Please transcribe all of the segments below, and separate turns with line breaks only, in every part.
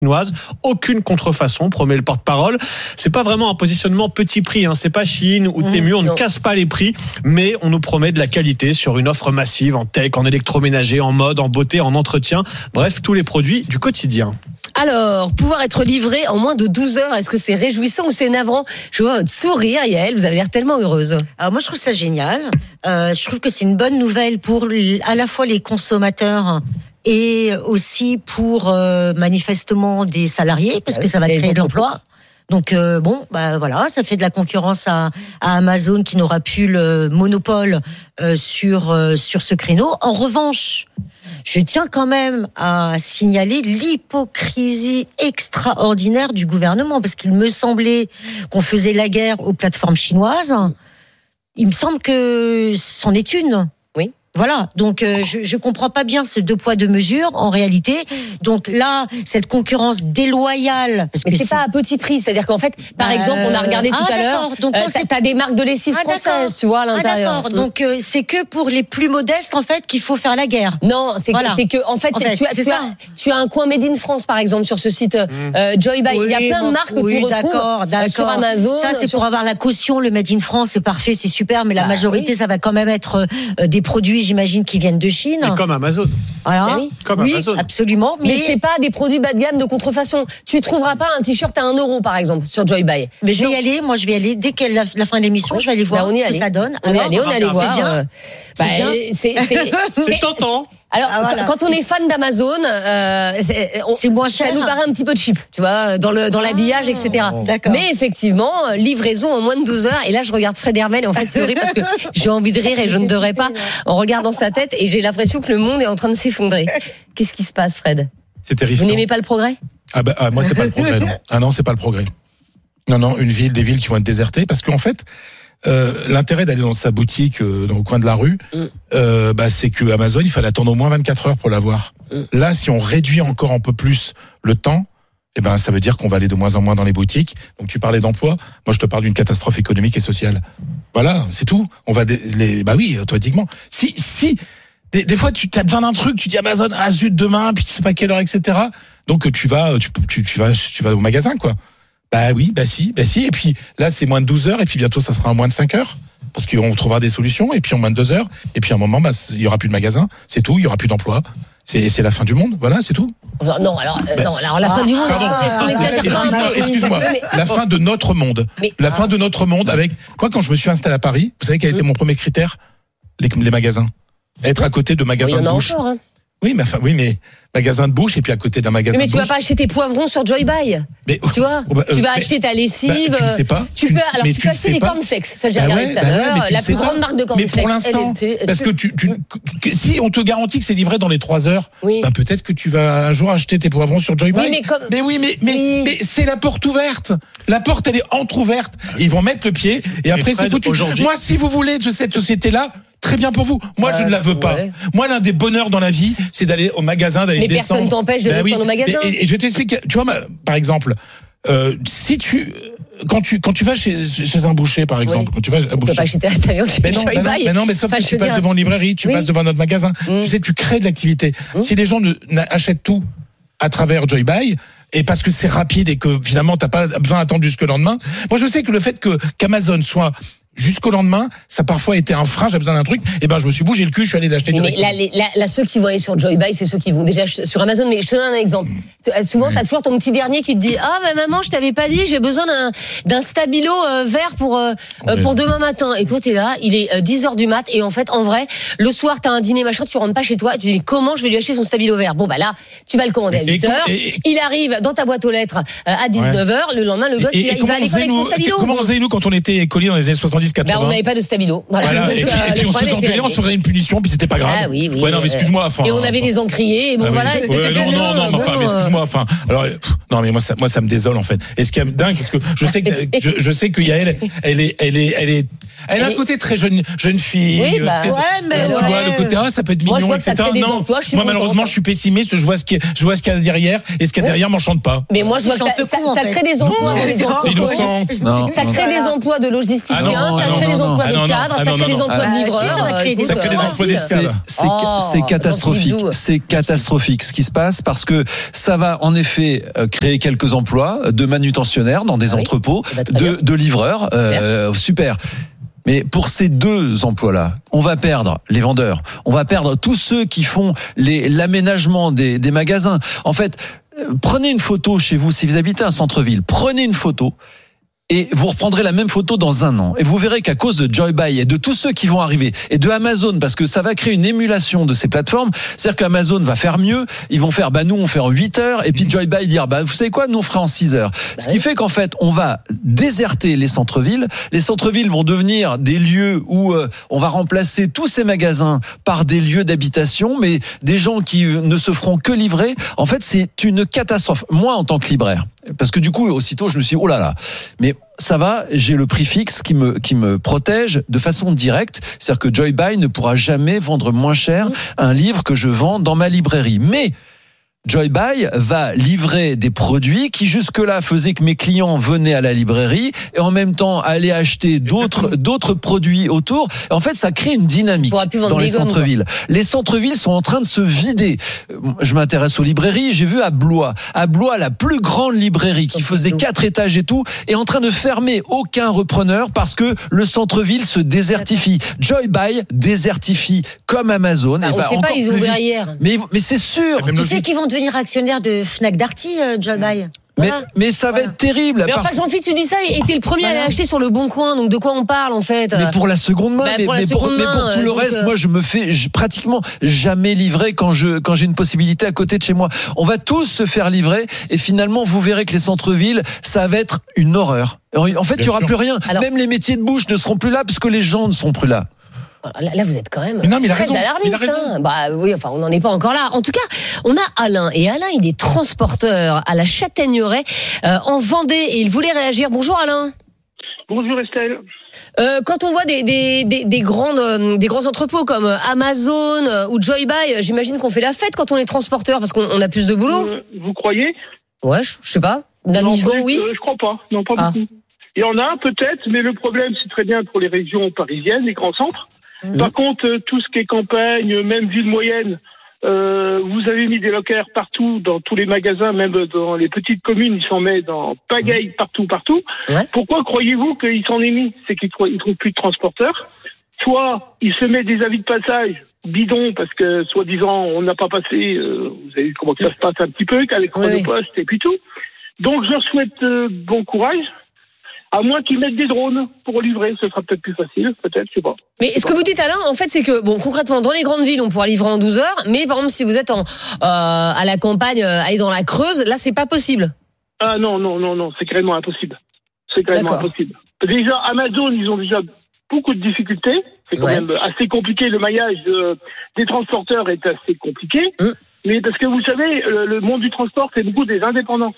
chinoise, aucune contrefaçon, promet le porte-parole. C'est pas vraiment un positionnement petit prix, c'est pas Shein ou Temu, on ne casse pas les prix, mais on nous promet de la qualité sur une offre massive en tech, en électroménager, en mode, en beauté, en entretien, bref, tous les produits du quotidien.
Alors, pouvoir être livré en moins de 12 heures, est-ce que c'est réjouissant ou c'est navrant ? Je vois votre sourire, Yael, vous avez l'air tellement heureuse.
Alors moi, je trouve ça génial. Je trouve que c'est une bonne nouvelle pour à la fois les consommateurs et aussi pour manifestement des salariés, parce que ça va créer de l'emploi. Donc voilà, ça fait de la concurrence à Amazon qui n'aura plus le monopole sur ce créneau. En revanche, je tiens quand même à signaler l'hypocrisie extraordinaire du gouvernement, parce qu'il me semblait qu'on faisait la guerre aux plateformes chinoises. Il me semble que c'en est une.
Oui.
Voilà, donc je comprends pas bien ce deux poids deux mesures en réalité. Donc là, cette concurrence déloyale, parce
mais
que
c'est pas à petit prix, c'est-à-dire qu'en fait, par exemple, on a regardé tout à l'heure, donc t'as des marques de lessive françaises, tu vois, à l'intérieur.
D'accord, donc c'est que pour les plus modestes en fait qu'il faut faire la guerre.
Non, c'est que en fait, tu as un coin Made in France par exemple sur ce site Joy Buy. Il y a plein de marques que tu retrouves sur Amazon.
Ça c'est pour avoir la caution, le Made in France, c'est parfait, c'est super, mais la majorité ça va quand même être des produits, j'imagine, qui viennent de Chine.
Mais comme Amazon.
Voilà.
Comme Amazon.
Absolument.
Mais c'est pas des produits bas de gamme de contrefaçon. Tu trouveras pas un t-shirt à 1 euro, par exemple, sur Joy Buy.
Mais je vais y aller dès qu'elle la fin de l'émission. Je vais aller voir ce que ça donne.
On est allé voir.
C'est bien.
C'est tentant.
Alors, quand on est fan d'Amazon,
c'est moins cher.
Ça nous paraît un petit peu cheap, tu vois, dans l'habillage, etc.
D'accord.
Mais effectivement, livraison en moins de 12 heures. Et là, je regarde Fred Hermel et en fait, c'est horrible parce que j'ai envie de rire et je ne devrais pas en regardant sa tête et j'ai l'impression que le monde est en train de s'effondrer. Qu'est-ce qui se passe, Fred ?
C'est terrifiant.
Vous n'aimez pas le progrès ?
Moi, c'est pas le progrès, non. Ah non, c'est pas le progrès. Non, des villes qui vont être désertées parce qu'en fait, l'intérêt d'aller dans sa boutique dans le coin de la rue, c'est que Amazon, il fallait attendre au moins 24 heures pour l'avoir. Là, si on réduit encore un peu plus le temps, ça veut dire qu'on va aller de moins en moins dans les boutiques. Donc tu parlais d'emploi, moi je te parle d'une catastrophe économique et sociale. Voilà, c'est tout. On va oui, automatiquement. Si des fois tu as besoin d'un truc, tu dis Amazon, zut, demain, puis tu sais pas quelle heure, etc. Donc tu vas au magasin, quoi. Si. Et puis là, c'est moins de 12 heures. Et puis bientôt, ça sera en moins de 5 heures. Parce qu'on trouvera des solutions. Et puis en moins de 2 heures. Et puis à un moment, il y aura plus de magasin. C'est tout. Il y aura plus d'emploi. C'est la fin du monde. Voilà, c'est tout.
Non, alors la fin du monde, est-ce qu'on exagère ?
Excuse-moi. La fin de notre monde. La fin de notre monde avec. Quand je me suis installé à Paris, vous savez quel était mon premier critère ? Les magasins. Être à côté de magasins de bouche. Oui, mais magasin de bouche et puis à côté d'un magasin de bouche.
Mais tu vas pas acheter tes poivrons sur Joy Buy. Tu vois, tu vas acheter ta lessive.
Tu ne sais pas.
Tu peux acheter les cornflakes. Ça, j'ai regardé tout à l'heure. La plus grande marque de cornflakes.
Mais pour l'instant, parce que si on te garantit que c'est livré dans les 3 heures, peut-être que tu vas un jour acheter tes poivrons sur Joy Buy. Mais c'est la porte ouverte. La porte, elle est entrouverte. Ils vont mettre le pied et après c'est foutu. Moi, si vous voulez de cette société-là, très bien pour vous. Moi, je ne la veux pas. Moi, l'un des bonheurs dans la vie, c'est d'aller au magasin, d'aller descendre.
Mais personne t'empêche de descendre au magasin.
Et je vais t'expliquer. Tu vois, par exemple, quand tu vas chez un boucher, par exemple, quand tu vas à un boucher.
Tu peux pas acheter ta viande chez Joy Buy.
Mais sauf que tu passes devant une librairie, tu passes devant notre magasin. Tu sais, tu crées de l'activité. Si les gens achètent tout à travers Joy Buy, et parce que c'est rapide et que finalement t'as pas besoin d'attendre jusqu'au lendemain. Moi, je sais que le fait qu'Amazon soit jusqu'au lendemain, ça a parfois été un frein, j'ai besoin d'un truc, je me suis bougé le cul, je suis allé l'acheter directement.
Mais ceux qui vont aller sur Joy Buy, c'est ceux qui vont déjà sur Amazon, mais je te donne un exemple. Souvent, t'as toujours ton petit dernier qui te dit maman, je t'avais pas dit, j'ai besoin d'un stabilo vert pour demain matin. Et toi, t'es là, il est 10h du mat, et en fait, en vrai, le soir, t'as un dîner, machin, tu rentres pas chez toi, et tu te dis, mais comment je vais lui acheter son stabilo vert? Bon, là, tu vas le commander à 8h, il arrive dans ta boîte aux lettres à 19h, le lendemain, le gosse, il va à l'école avec son stabilo.
Comment on faisait, nous, quand on était écoliers dans les années 70-80?
On n'avait pas de stabilo. Voilà.
Et puis on se faisait engueuler, on se faisait une punition, puis c'était pas grave.
Ah oui.
Ouais, non, mais excuse-moi.
Et on avait des encriers. Bon, voilà.
Non, mais excuse-moi. Alors, Non, mais moi, ça me désole, en fait. Et ce qui est dingue, parce que je sais que Yael, elle a un côté très jeune fille.
Oui, bah,
mais
tu vois, le côté, ça peut être mignon,
moi, je vois
etc.
Que ça crée des emplois, moi,
malheureusement, je suis pessimiste, je vois ce qu'il y a derrière, et ce qu'il y a derrière m'enchante pas.
Mais moi, je vois que ça crée des emplois. Ça crée des emplois de logisticiens, ça crée des emplois de cadres, ça crée des emplois de livreurs.
Ça crée des emplois
d'esclaves.
C'est catastrophique. C'est catastrophique ce qui se passe, parce que ça va en effet créer quelques emplois de manutentionnaires dans des entrepôts, de livreurs. Super. Mais pour ces 2 emplois-là, on va perdre les vendeurs, on va perdre tous ceux qui font l'aménagement des magasins. En fait, prenez une photo chez vous, si vous habitez un centre-ville, prenez une photo. Et vous reprendrez la même photo dans 1 an. Et vous verrez qu'à cause de Joybuy et de tous ceux qui vont arriver, et de Amazon, parce que ça va créer une émulation de ces plateformes, c'est-à-dire qu'Amazon va faire mieux, ils vont faire, nous on fait en 8 heures, et puis Joybuy dire, vous savez quoi, nous on fera en 6 heures. Ce qui fait qu'en fait, on va déserter les centres-villes. Les centres-villes vont devenir des lieux où on va remplacer tous ces magasins par des lieux d'habitation, mais des gens qui ne se feront que livrer. En fait, c'est une catastrophe. Moi, en tant que libraire, parce que du coup, aussitôt, je me suis dit, oh là là, mais ça va, j'ai le prix fixe qui me protège de façon directe. C'est-à-dire que Joybuy ne pourra jamais vendre moins cher un livre que je vends dans ma librairie. Mais Joybuy va livrer des produits qui jusque-là faisaient que mes clients venaient à la librairie et en même temps allaient acheter d'autres produits autour. Et en fait, ça crée une dynamique dans les centres-villes. Les centres-villes sont en train de se vider. Je m'intéresse aux librairies. J'ai vu à Blois, la plus grande librairie qui faisait 4 étages et tout, est en train de fermer. Aucun repreneur parce que le centre-ville se désertifie. Joybuy désertifie comme Amazon.
On ne sait pas, ils ont ouvert hier.
Mais c'est sûr.
Tu sais qu'ils vont devenir actionnaire de Fnac Darty, Joybuy.
Mais ça va être terrible.
Mais enfin, Jean-Philippe, tu dis ça et t'es le premier à l'acheter sur le Bon Coin, donc de quoi on parle en fait?
Mais pour la seconde main, mais pour tout le reste, moi je me fais pratiquement jamais livrer quand j'ai une possibilité à côté de chez moi. On va tous se faire livrer et finalement vous verrez que les centres-villes, ça va être une horreur. En fait, il y aura plus rien. Alors, même les métiers de bouche ne seront plus là puisque les gens ne seront plus là.
Là, vous êtes quand même
très
alarmiste. Oui, enfin, on n'en est pas encore là. En tout cas, on a Alain. Et Alain, il est transporteur à la Châtaigneraie, en Vendée. Et il voulait réagir. Bonjour Alain.
Bonjour Estelle.
Quand on voit des grands entrepôts comme Amazon ou Joybuy, j'imagine qu'on fait la fête quand on est transporteur parce qu'on a plus de boulot.
Vous croyez?
Ouais, je sais pas. D'un niveau, oui.
Je crois pas. Non, pas beaucoup. Il y en a peut-être, mais le problème, c'est très bien pour les régions parisiennes, les grands centres. Par contre, tout ce qui est campagne, même ville moyenne, vous avez mis des lockers partout, dans tous les magasins, même dans les petites communes, ils s'en mettent dans pagaille partout. Ouais. Pourquoi croyez-vous qu'ils s'en est mis? C'est qu'ils ne trouvent plus de transporteurs. Soit ils se mettent des avis de passage bidons, parce que soi-disant on n'a pas passé, vous avez vu comment ça se passe un petit peu, qu'avec Chronopost et puis tout. Donc je leur souhaite bon courage. À moins qu'ils mettent des drones pour livrer, ce sera peut-être plus facile, peut-être, je sais pas.
Mais ce que vous dites Alain, en fait, c'est que, concrètement, dans les grandes villes, on pourra livrer en 12 heures, mais par exemple, si vous êtes à la campagne, aller dans la Creuse, là, c'est pas possible.
Ah non, c'est carrément impossible. Impossible. Déjà, Amazon, ils ont déjà beaucoup de difficultés. C'est quand même assez compliqué, le maillage des transporteurs est assez compliqué. Mais parce que vous savez, le monde du transport, c'est beaucoup des indépendants.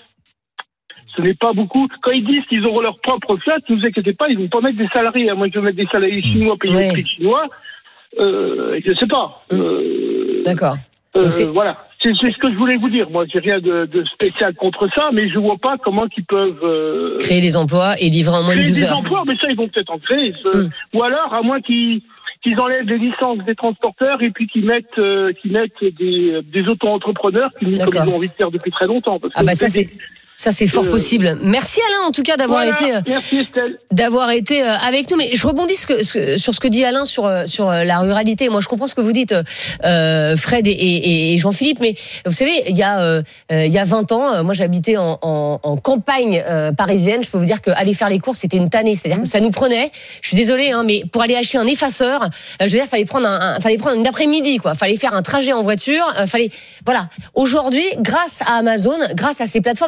Ce n'est pas beaucoup. Quand ils disent qu'ils auront leur propre flotte, ne vous inquiétez pas, ils ne vont pas mettre des salariés. À moins qu'ils mettent des salariés chinois payés au prix chinois. Je ne sais pas.
D'accord.
Voilà. C'est ce que je voulais vous dire. Moi, j'ai rien de spécial contre ça, mais je vois pas comment ils peuvent
créer des emplois et livrer en moins de 12 heures.
Créer des emplois, mais ça, ils vont peut-être en créer. Ou alors, à moins qu'ils enlèvent les licences des transporteurs et puis qu'ils mettent des auto-entrepreneurs comme ils ont envie de faire depuis très longtemps. Parce que
ça, c'est fort possible. Merci Alain, en tout cas, d'avoir été avec nous. Mais je rebondis sur ce que dit Alain sur la ruralité. Moi, je comprends ce que vous dites, Fred et Jean-Philippe. Mais vous savez, il y a 20 ans, moi, j'habitais en campagne parisienne. Je peux vous dire qu'aller faire les courses, c'était une tannée. C'est-à-dire que ça nous prenait. Je suis désolée, mais pour aller acheter un effaceur, je veux dire, fallait prendre une après-midi, quoi. Fallait faire un trajet en voiture. Voilà. Aujourd'hui, grâce à Amazon, grâce à ces plateformes, c'est pas pour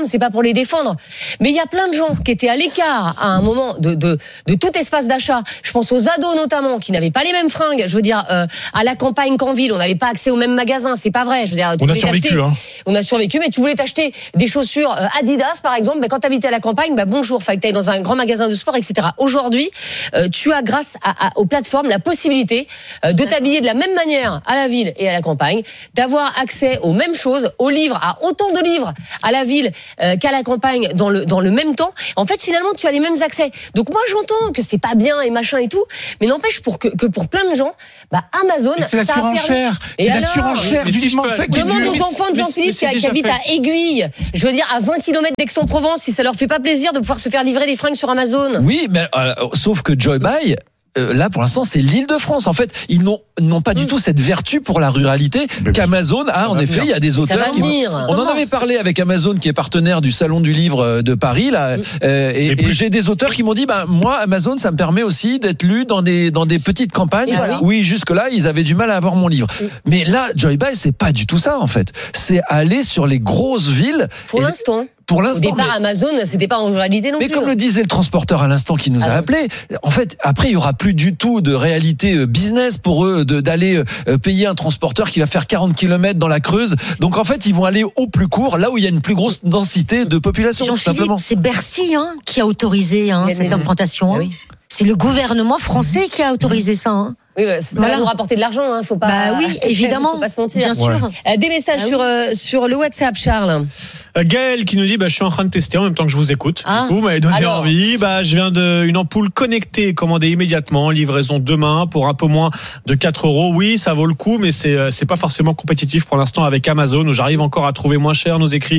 les défendre. Mais il y a plein de gens qui étaient à l'écart à un moment de tout espace d'achat. Je pense aux ados notamment, qui n'avaient pas les mêmes fringues. Je veux dire, à la campagne qu'en ville, on n'avait pas accès aux mêmes magasins. C'est pas vrai. Je veux dire,
on a survécu,
On a survécu, mais tu voulais t'acheter des chaussures Adidas, par exemple. Quand t'habitais à la campagne, bonjour, fallait que t'ailles dans un grand magasin de sport, etc. Aujourd'hui, tu as, grâce aux plateformes, la possibilité de t'habiller de la même manière à la ville et à la campagne, d'avoir accès aux mêmes choses, aux livres, à autant de livres à la ville qu'à la campagne dans le même temps. En fait, finalement, tu as les mêmes accès. Donc moi, j'entends que c'est pas bien et machin et tout, mais n'empêche que pour plein de gens, Amazon,
c'est la surenchère. C'est la surenchère du sac.
Demande aux enfants de Jean-Philippe qui habitent à Aiguille, je veux dire à 20 km d'Aix-en-Provence, si ça leur fait pas plaisir de pouvoir se faire livrer des fringues sur Amazon.
Oui, mais sauf que Joy Buy, là, pour l'instant, c'est l'Île-de-France. En fait, ils n'ont pas du tout cette vertu pour la ruralité qu'Amazon a. En effet, il y a des auteurs on en avait parlé avec Amazon, qui est partenaire du Salon du Livre de Paris, là. Et j'ai des auteurs qui m'ont dit, moi, Amazon, ça me permet aussi d'être lu dans des petites campagnes. Voilà. Oui, jusque-là, ils avaient du mal à avoir mon livre. Mais là, Joy Buy, c'est pas du tout ça, en fait. C'est aller sur les grosses villes.
Pour l'instant.
Pour l'instant.
Au départ, Amazon, c'était pas en ruralité non plus.
Mais comme le disait le transporteur à l'instant qui nous a appelé, en fait, après, il y aura plus du tout de réalité business pour eux d'aller payer un transporteur qui va faire 40 km dans la Creuse. Donc, en fait, ils vont aller au plus court, là où il y a une plus grosse densité de population, tout simplement.
C'est Bercy, qui a autorisé cette implantation. Oui. C'est le gouvernement français qui a autorisé ça.
Oui, ça va nous rapporter de l'argent, faut pas.
Oui, évidemment.
Faut pas se mentir.
Bien sûr.
Des messages sur le WhatsApp, Charles.
Gaël qui nous dit je suis en train de tester en même temps que je vous écoute. Du coup, vous m'avez donné envie. Je viens d'une ampoule connectée commandée immédiatement, livraison demain pour un peu moins de 4 €. Oui, ça vaut le coup, mais c'est pas forcément compétitif pour l'instant avec Amazon, où j'arrive encore à trouver moins cher, nous écrit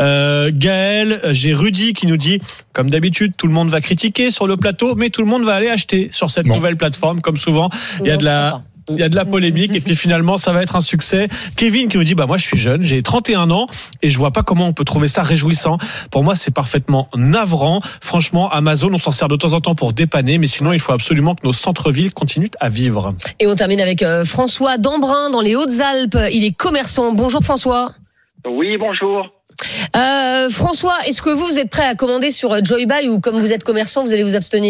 Gaël. J'ai Rudy qui nous dit, comme d'habitude, tout le monde va critiquer sur le plateau, mais tout le monde va aller acheter sur cette nouvelle plateforme, comme souvent. Il y a de la polémique et puis finalement ça va être un succès. Kevin qui nous dit moi je suis jeune, j'ai 31 ans et je vois pas comment on peut trouver ça réjouissant. Pour moi c'est parfaitement navrant. Franchement, Amazon, on s'en sert de temps en temps pour dépanner, mais sinon il faut absolument que nos centres-villes continuent à vivre.
Et on termine avec François d'Embrun dans les Hautes-Alpes. Il est commerçant. Bonjour François.
Oui, bonjour.
François, est-ce que vous êtes prêt à commander sur Joy Buy ou comme vous êtes commerçant, vous allez vous abstenir ?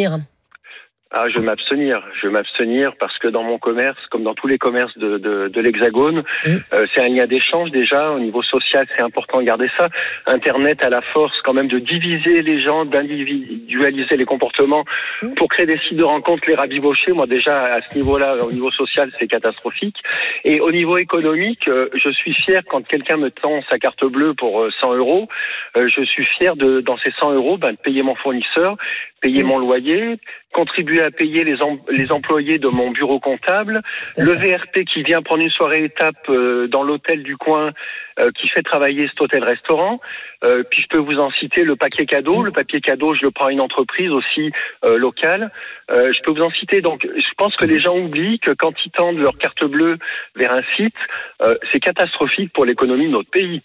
Je vais m'abstenir parce que dans mon commerce, comme dans tous les commerces de l'Hexagone, c'est un lien d'échange déjà. Au niveau social, c'est important de garder ça. Internet a la force quand même de diviser les gens, d'individualiser les comportements pour créer des sites de rencontres, les rabibocher. Moi déjà, à ce niveau-là, au niveau social, c'est catastrophique. Et au niveau économique, je suis fier quand quelqu'un me tend sa carte bleue pour 100 €. Je suis fier dans ces 100 € de payer mon fournisseur, payer mon loyer, contribuer à payer les employés de mon bureau comptable, le VRP qui vient prendre une soirée étape dans l'hôtel du coin qui fait travailler cet hôtel-restaurant. Puis je peux vous en citer le papier cadeau. Le papier cadeau, je le prends à une entreprise aussi locale. Je peux vous en citer. Donc, je pense que les gens oublient que quand ils tendent leur carte bleue vers un site, c'est catastrophique pour l'économie de notre pays.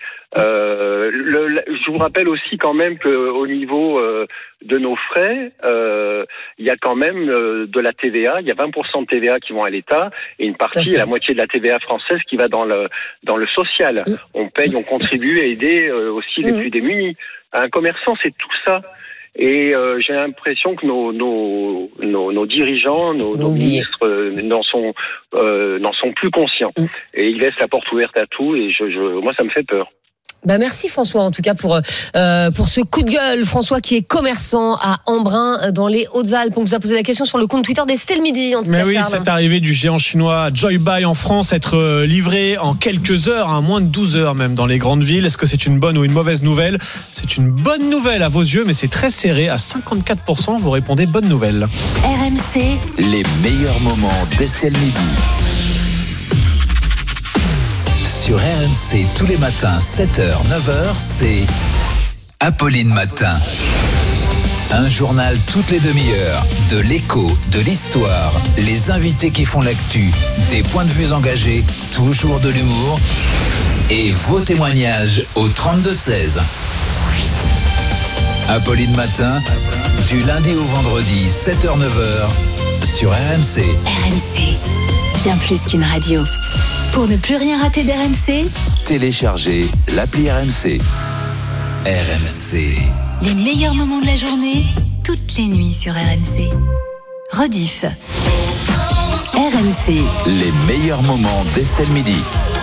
Je vous rappelle aussi quand même qu'au niveau de nos frais, il y a quand même de la TVA. Il y a 20% de TVA qui vont à l'État et une partie, la moitié de la TVA française qui va dans le social. On paye, on contribue à aider aussi les plus démunis. Un commerçant, c'est tout ça. Et j'ai l'impression que nos dirigeants, nos ministres n'en sont plus conscients. Et ils laissent la porte ouverte à tout. Et moi, ça me fait peur.
Merci François en tout cas pour ce coup de gueule. François qui est commerçant à Embrun dans les Hautes-Alpes. On vous a posé la question sur le compte Twitter d'Estelle Midi.
Mais oui, cette arrivée du géant chinois Joy Buy en France, être livré en quelques heures, moins de 12 heures même dans les grandes villes. Est-ce que c'est une bonne ou une mauvaise nouvelle ? C'est une bonne nouvelle à vos yeux, mais c'est très serré. À 54%, vous répondez bonne nouvelle.
RMC, les meilleurs moments d'Estelle Midi. Sur RMC, tous les matins, 7h, 9h, c'est Apolline Matin. Un journal toutes les demi-heures, de l'écho, de l'histoire, les invités qui font l'actu, des points de vue engagés, toujours de l'humour et vos témoignages au 32-16. Apolline Matin, du lundi au vendredi, 7h, 9h, sur RMC.
RMC, bien plus qu'une radio. Pour ne plus rien rater d'RMC,
téléchargez l'appli RMC. RMC.
Les meilleurs moments de la journée, toutes les nuits sur RMC. Rediff. RMC.
Les meilleurs moments d'Estelle Midi.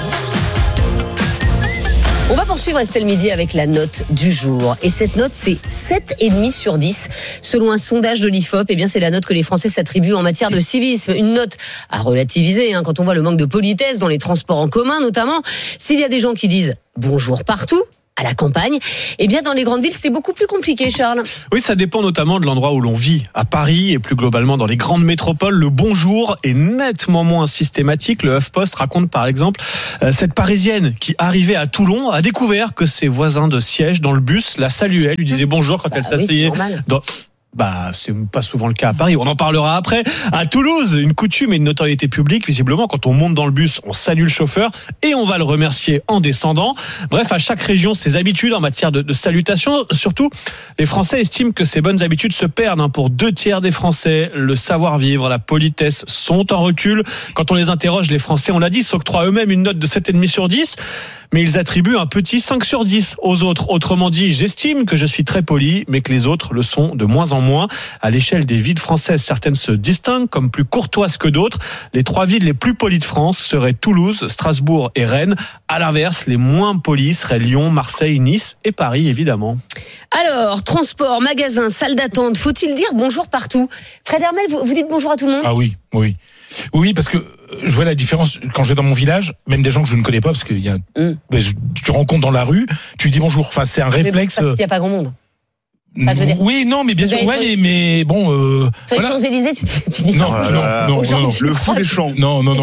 On va poursuivre Estelle Midi avec la note du jour. Et cette note, c'est 7,5 sur 10. Selon un sondage de l'IFOP, eh bien, c'est la note que les Français s'attribuent en matière de civisme. Une note à relativiser, quand on voit le manque de politesse dans les transports en commun, notamment. S'il y a des gens qui disent bonjour partout, à la campagne, eh bien dans les grandes villes c'est beaucoup plus compliqué, Charles.
Oui, ça dépend notamment de l'endroit où l'on vit. À Paris et plus globalement dans les grandes métropoles, le bonjour est nettement moins systématique. Le HuffPost raconte par exemple cette Parisienne qui arrivait à Toulon a découvert que ses voisins de siège dans le bus la saluaient, lui disaient bonjour quand elle s'asseyait. C'est pas souvent le cas à Paris. On en parlera après. À Toulouse, une coutume et une notoriété publique. Visiblement, quand on monte dans le bus, on salue le chauffeur et on va le remercier en descendant. Bref, à chaque région, ses habitudes en matière de salutation. Surtout, les Français estiment que ces bonnes habitudes se perdent. Pour 2/3 des Français, le savoir-vivre, la politesse sont en recul. Quand on les interroge, les Français, on l'a dit, s'octroient eux-mêmes une note de 7,5 sur 10. Mais ils attribuent un petit 5 sur 10 aux autres. Autrement dit, j'estime que je suis très poli, mais que les autres le sont de moins en moins. À l'échelle des villes françaises, certaines se distinguent comme plus courtoises que d'autres. Les 3 villes les plus polies de France seraient Toulouse, Strasbourg et Rennes. À l'inverse, les moins polies seraient Lyon, Marseille, Nice et Paris, évidemment.
Alors, transport, magasin, salle d'attente, faut-il dire bonjour partout ? Fred Hermel, vous dites bonjour à tout le monde ?
Ah oui. Oui, parce que je vois la différence quand je vais dans mon village, même des gens que je ne connais pas, parce que tu rencontres dans la rue, tu dis bonjour. Enfin, c'est un réflexe.
Il n'y a pas grand monde.
Oui, non, mais bien sûr. Mais bon.
Sur les Champs-Élysées, tu dis
non.
Le fou des champs.
Non. Non,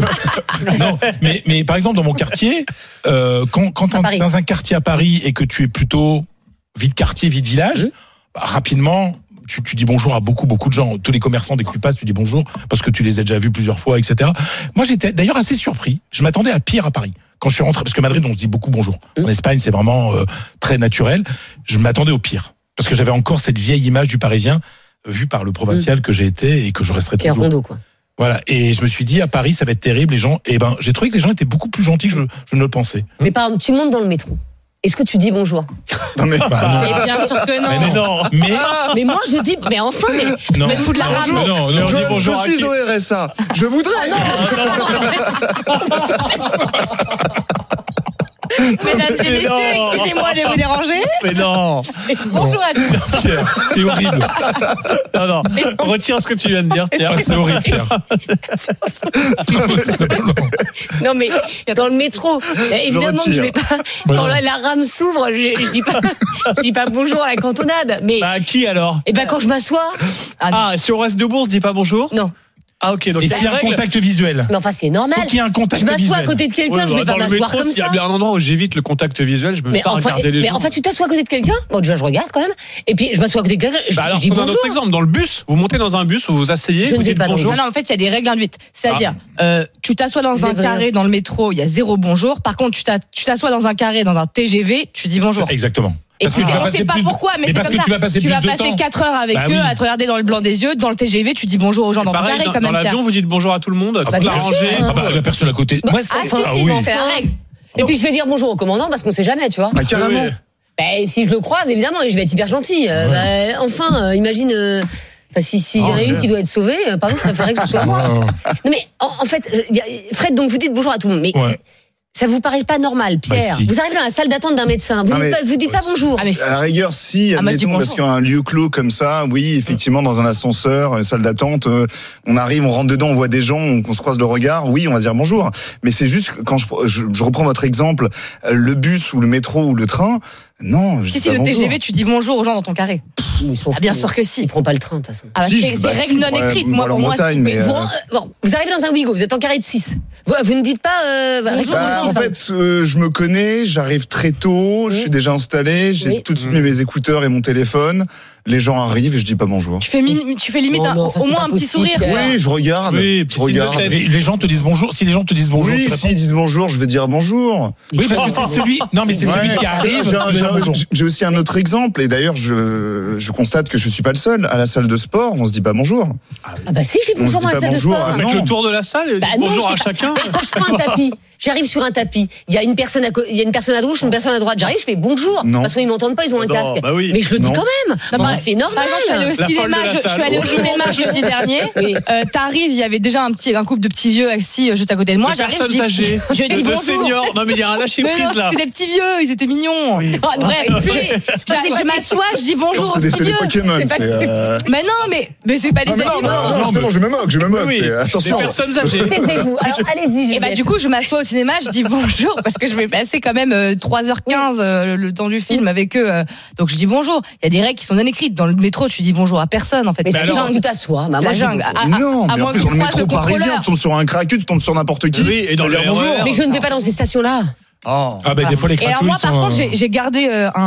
mais par exemple, dans mon quartier, quand tu es dans un quartier à Paris et que tu es plutôt vide quartier, vide village, rapidement. Tu dis bonjour à beaucoup de gens. Tous les commerçants, dès que tu passes, tu dis bonjour parce que tu les as déjà vus plusieurs fois, etc. Moi, j'étais d'ailleurs assez surpris. Je m'attendais à pire à Paris. Quand je suis rentré, parce que Madrid, on se dit beaucoup bonjour. En Espagne, c'est vraiment très naturel. Je m'attendais au pire. Parce que j'avais encore cette vieille image du Parisien vue par le provincial que j'ai été et que je resterai toujours.
Rondeau, quoi.
Voilà. Et je me suis dit, à Paris, ça va être terrible. Les gens, j'ai trouvé que les gens étaient beaucoup plus gentils que je ne le pensais.
Mais par exemple, tu montes dans le métro. Est-ce que tu dis bonjour ?
Non.
Mais bien sûr que non. Mais moi je dis, mais enfin, mais fous de la rame.
Non, je suis au RSA. Je voudrais.
Mesdames et messieurs, excusez-moi de vous déranger.
Mais non.
Bonjour à tous.
C'est horrible.
Non. Retire ce que tu viens de dire, Pierre.
C'est horrible, Pierre.
Non, mais dans le métro, évidemment que je vais pas. Quand la rame s'ouvre, je dis pas bonjour à la cantonade. Mais
à qui alors ?
Quand je m'assois.
Si on reste debout, on se dit pas bonjour ?
Non.
Ah ok, donc
et s'il y a un contact visuel.
Mais enfin c'est normal.
Faut qu'il y ait un contact
visuel. Je m'assois
visuel.
à côté de quelqu'un, je vais pas m'asseoir comme ça.
S'il y a bien un endroit où j'évite le contact visuel, je me mets pas à regarder les gens.
Mais en fait, tu t'assois à côté de quelqu'un. Bon, déjà je regarde quand même. Et puis je m'assois à côté de quelqu'un. Je dis bonjour.
Un autre exemple, dans le bus, vous montez dans un bus, vous vous asseyez, vous dites bonjour.
Non, en fait, il y a des règles induites. C'est-à-dire, tu t'assois dans un carré dans le métro, il y a 0 bonjour. Par contre, tu t'assois dans un carré dans un TGV, tu dis bonjour.
Exactement.
Parce que on ne sait pas pourquoi, mais
parce que tu vas passer plus de temps.
Tu vas passer 4 heures avec eux à te regarder dans le blanc des yeux. Dans le TGV, tu dis bonjour aux gens dans le carré quand même.
Dans l'avion, vous dites bonjour à tout le monde.
Bien sûr.
La personne à côté.
Moi, on fait la règle. Et puis je vais dire bonjour au commandant parce qu'on sait jamais, tu vois.
Carrément.
Si je le croise, évidemment, et je vais être hyper gentil. Imagine. S'il y en a une qui doit être sauvée, pardon, je préférerais que ce soit moi. Non mais en fait, Fred, donc vous dites bonjour à tout le monde, mais. Ça vous paraît pas normal, Pierre ?
Si.
Vous arrivez dans la salle d'attente d'un médecin, vous dites pas bonjour.
À la rigueur, si, admettons, parce qu'un lieu clos comme ça, oui, effectivement, dans un ascenseur, une salle d'attente, on arrive, on rentre dedans, on voit des gens, on se croise le regard, oui, on va dire bonjour. Mais c'est juste, quand je reprends votre exemple, le bus ou le métro ou le train, non, je dis pas
le
bonjour.
TGV, tu dis bonjour aux gens dans ton carré. Bien sûr que si.
Il prend pas le train, de toute façon.
C'est règle non écrite, moi, pour moi.
Vous arrivez dans un Ouigo, vous êtes en carré de 6. Vous ne dites pas bonjour.
En fait, je me connais, j'arrive très tôt, je suis déjà installé, j'ai tout de suite mis mes écouteurs et mon téléphone. Les gens arrivent et je dis pas bonjour.
Tu fais limite au moins un petit sourire.
Oui, je regarde.
Les gens te disent bonjour. Si les gens te disent bonjour,
oui, s'ils disent bonjour, je vais dire bonjour.
Oui, parce que c'est celui. Non, mais c'est celui qui arrive.
J'ai aussi un autre exemple, et d'ailleurs, je constate que je suis pas le seul. À la salle de sport, on se dit pas bonjour.
Si, je dis bonjour à la salle de sport.
Faites le tour de la salle, bonjour à chacun.
Quand je prends un tapis, j'arrive sur un tapis, il y a une personne à gauche, une personne à droite, j'arrive, je fais bonjour. De toute façon, ils m'entendent pas, ils ont un casque.
Bah oui.
Mais je le dis quand même. C'est normal.
Je suis allée au cinéma jeudi dernier. T'arrives, il y avait déjà un couple de petits vieux assis juste à côté de moi.
Personnes âgées.
Je dis
de
bonjour.
seniors. Non mais il y a un lâcher prise là.
C'était des petits vieux, ils étaient mignons. Bref, je m'assois, je dis bonjour aux petits vieux.
Pokémon.
Mais non, mais c'est pas des animaux.
Non, justement, je me moque.
Oui,
Attention.
des personnes âgées.
Taisez-vous. Alors allez-y.
Et du coup, je m'assois au cinéma, je dis bonjour parce que je vais passer quand même 3h15 le temps du film avec eux. Donc je dis bonjour. Il y a des règles qui sont non écrites. Dans le métro, tu dis bonjour à personne en fait.
Mais alors, tu t'assois.
La jungle.
Non, mais en plus dans le métro parisien, tu tombes sur un cracu, tu tombes sur n'importe qui.
Oui, et dans le
bonjour.
Mais je ne vais pas dans ces stations-là.
Des fois les cracus.
Et alors moi, par contre, j'ai gardé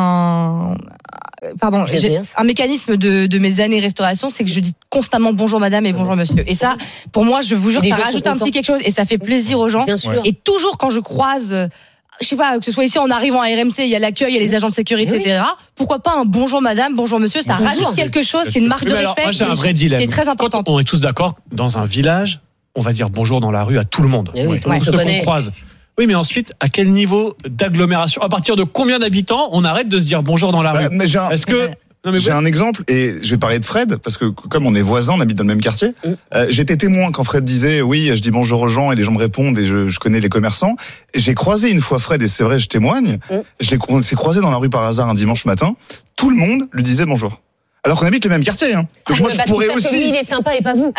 un mécanisme de mes années restauration, c'est que je dis constamment bonjour madame et bonjour monsieur. Et ça, pour moi, je vous jure, ça rajoute un petit quelque chose et ça fait plaisir aux gens.
Bien sûr.
Et toujours quand je croise, je sais pas, que ce soit ici en arrivant à RMC, il y a l'accueil, il y a les agents de sécurité, etc. Pourquoi pas un bonjour madame, bonjour monsieur, ça rajoute quelque chose, c'est une marque de respect.
Moi, j'ai un vrai dilemme.
Qui est très importante.
On est tous d'accord, dans un village, on va dire bonjour dans la rue à tout le monde.
Oui,
tous ceux qu'on croise. Oui, mais ensuite, à quel niveau d'agglomération, à partir de combien d'habitants on arrête de se dire bonjour dans la rue? Est-ce que
j'ai un exemple et je vais parler de Fred parce que comme on est voisins, on habite dans le même quartier. J'étais témoin quand Fred disait oui, je dis bonjour aux gens et les gens me répondent et je connais les commerçants. J'ai croisé une fois Fred et c'est vrai, je témoigne. On s'est croisé dans la rue par hasard un dimanche matin. Tout le monde lui disait bonjour. Alors qu'on habite le même quartier. Donc moi, je pourrais aussi.
Lui, il est sympa et pas vous.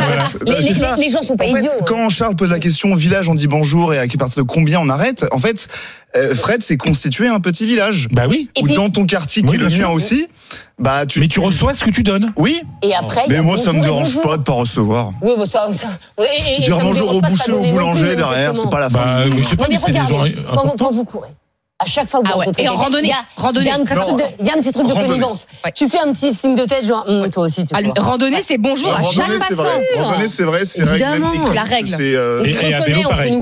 Les gens sont pas idiots.
Quand Charles pose la question village, on dit bonjour et à partir de combien on arrête. En fait, Fred, c'est constitué un petit village.
Bah oui.
Ou dans ton quartier qui est le mien aussi.
Mais tu reçois ce que tu donnes.
Oui.
Et après.
Mais moi, ça me dérange pas de pas recevoir.
Oui, bah ça.
Dire bonjour au boucher, au boulanger derrière, c'est pas la fin.
Je sais pas, mais c'est des gens.
Quand vous courez. À chaque fois que vous rencontrez
et en randonnée,
il y a un petit truc de connivence. Tu fais un petit signe de tête, genre toi aussi tu vois.
Randonnée, c'est bonjour à chaque passant.
Randonnée, c'est vrai, c'est
évidemment la règle.
Et à vélo, pareil.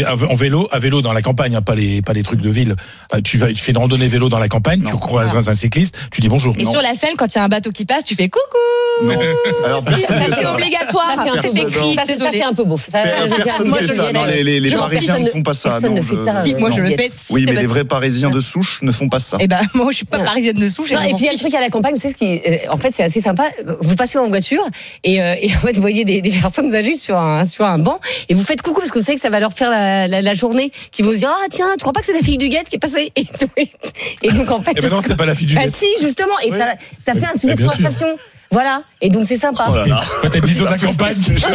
À vélo dans la campagne, pas les trucs de ville. Tu fais une randonnée vélo dans la campagne, tu croises un cycliste, tu dis bonjour.
Et sur la Seine, quand il y a un bateau qui passe, tu fais coucou.
Alors
c'est obligatoire.
C'est écrit. Ça c'est un peu beauf.
Personne ne fait ça. Les Parisiens ne font pas ça.
Personne ne fait ça.
Moi je le fais.
Oui, mais les vrais Parisiens de souche ne font pas ça.
Et moi je suis pas parisienne de souche.
Et puis il y a le truc à la campagne, vous savez ce qui en fait c'est assez sympa. Vous passez en voiture et en fait vous voyez des personnes âgées sur un banc et vous faites coucou parce que vous savez que ça va leur faire la journée, qui vont se dire tiens, tu crois pas que c'est la fille du guette qui est passée et donc en fait.
Et non, c'était pas la fille du guette.
Si justement et ça fait un sujet de conversation. Voilà, et donc c'est sympa.
Peut-être vision de la campagne.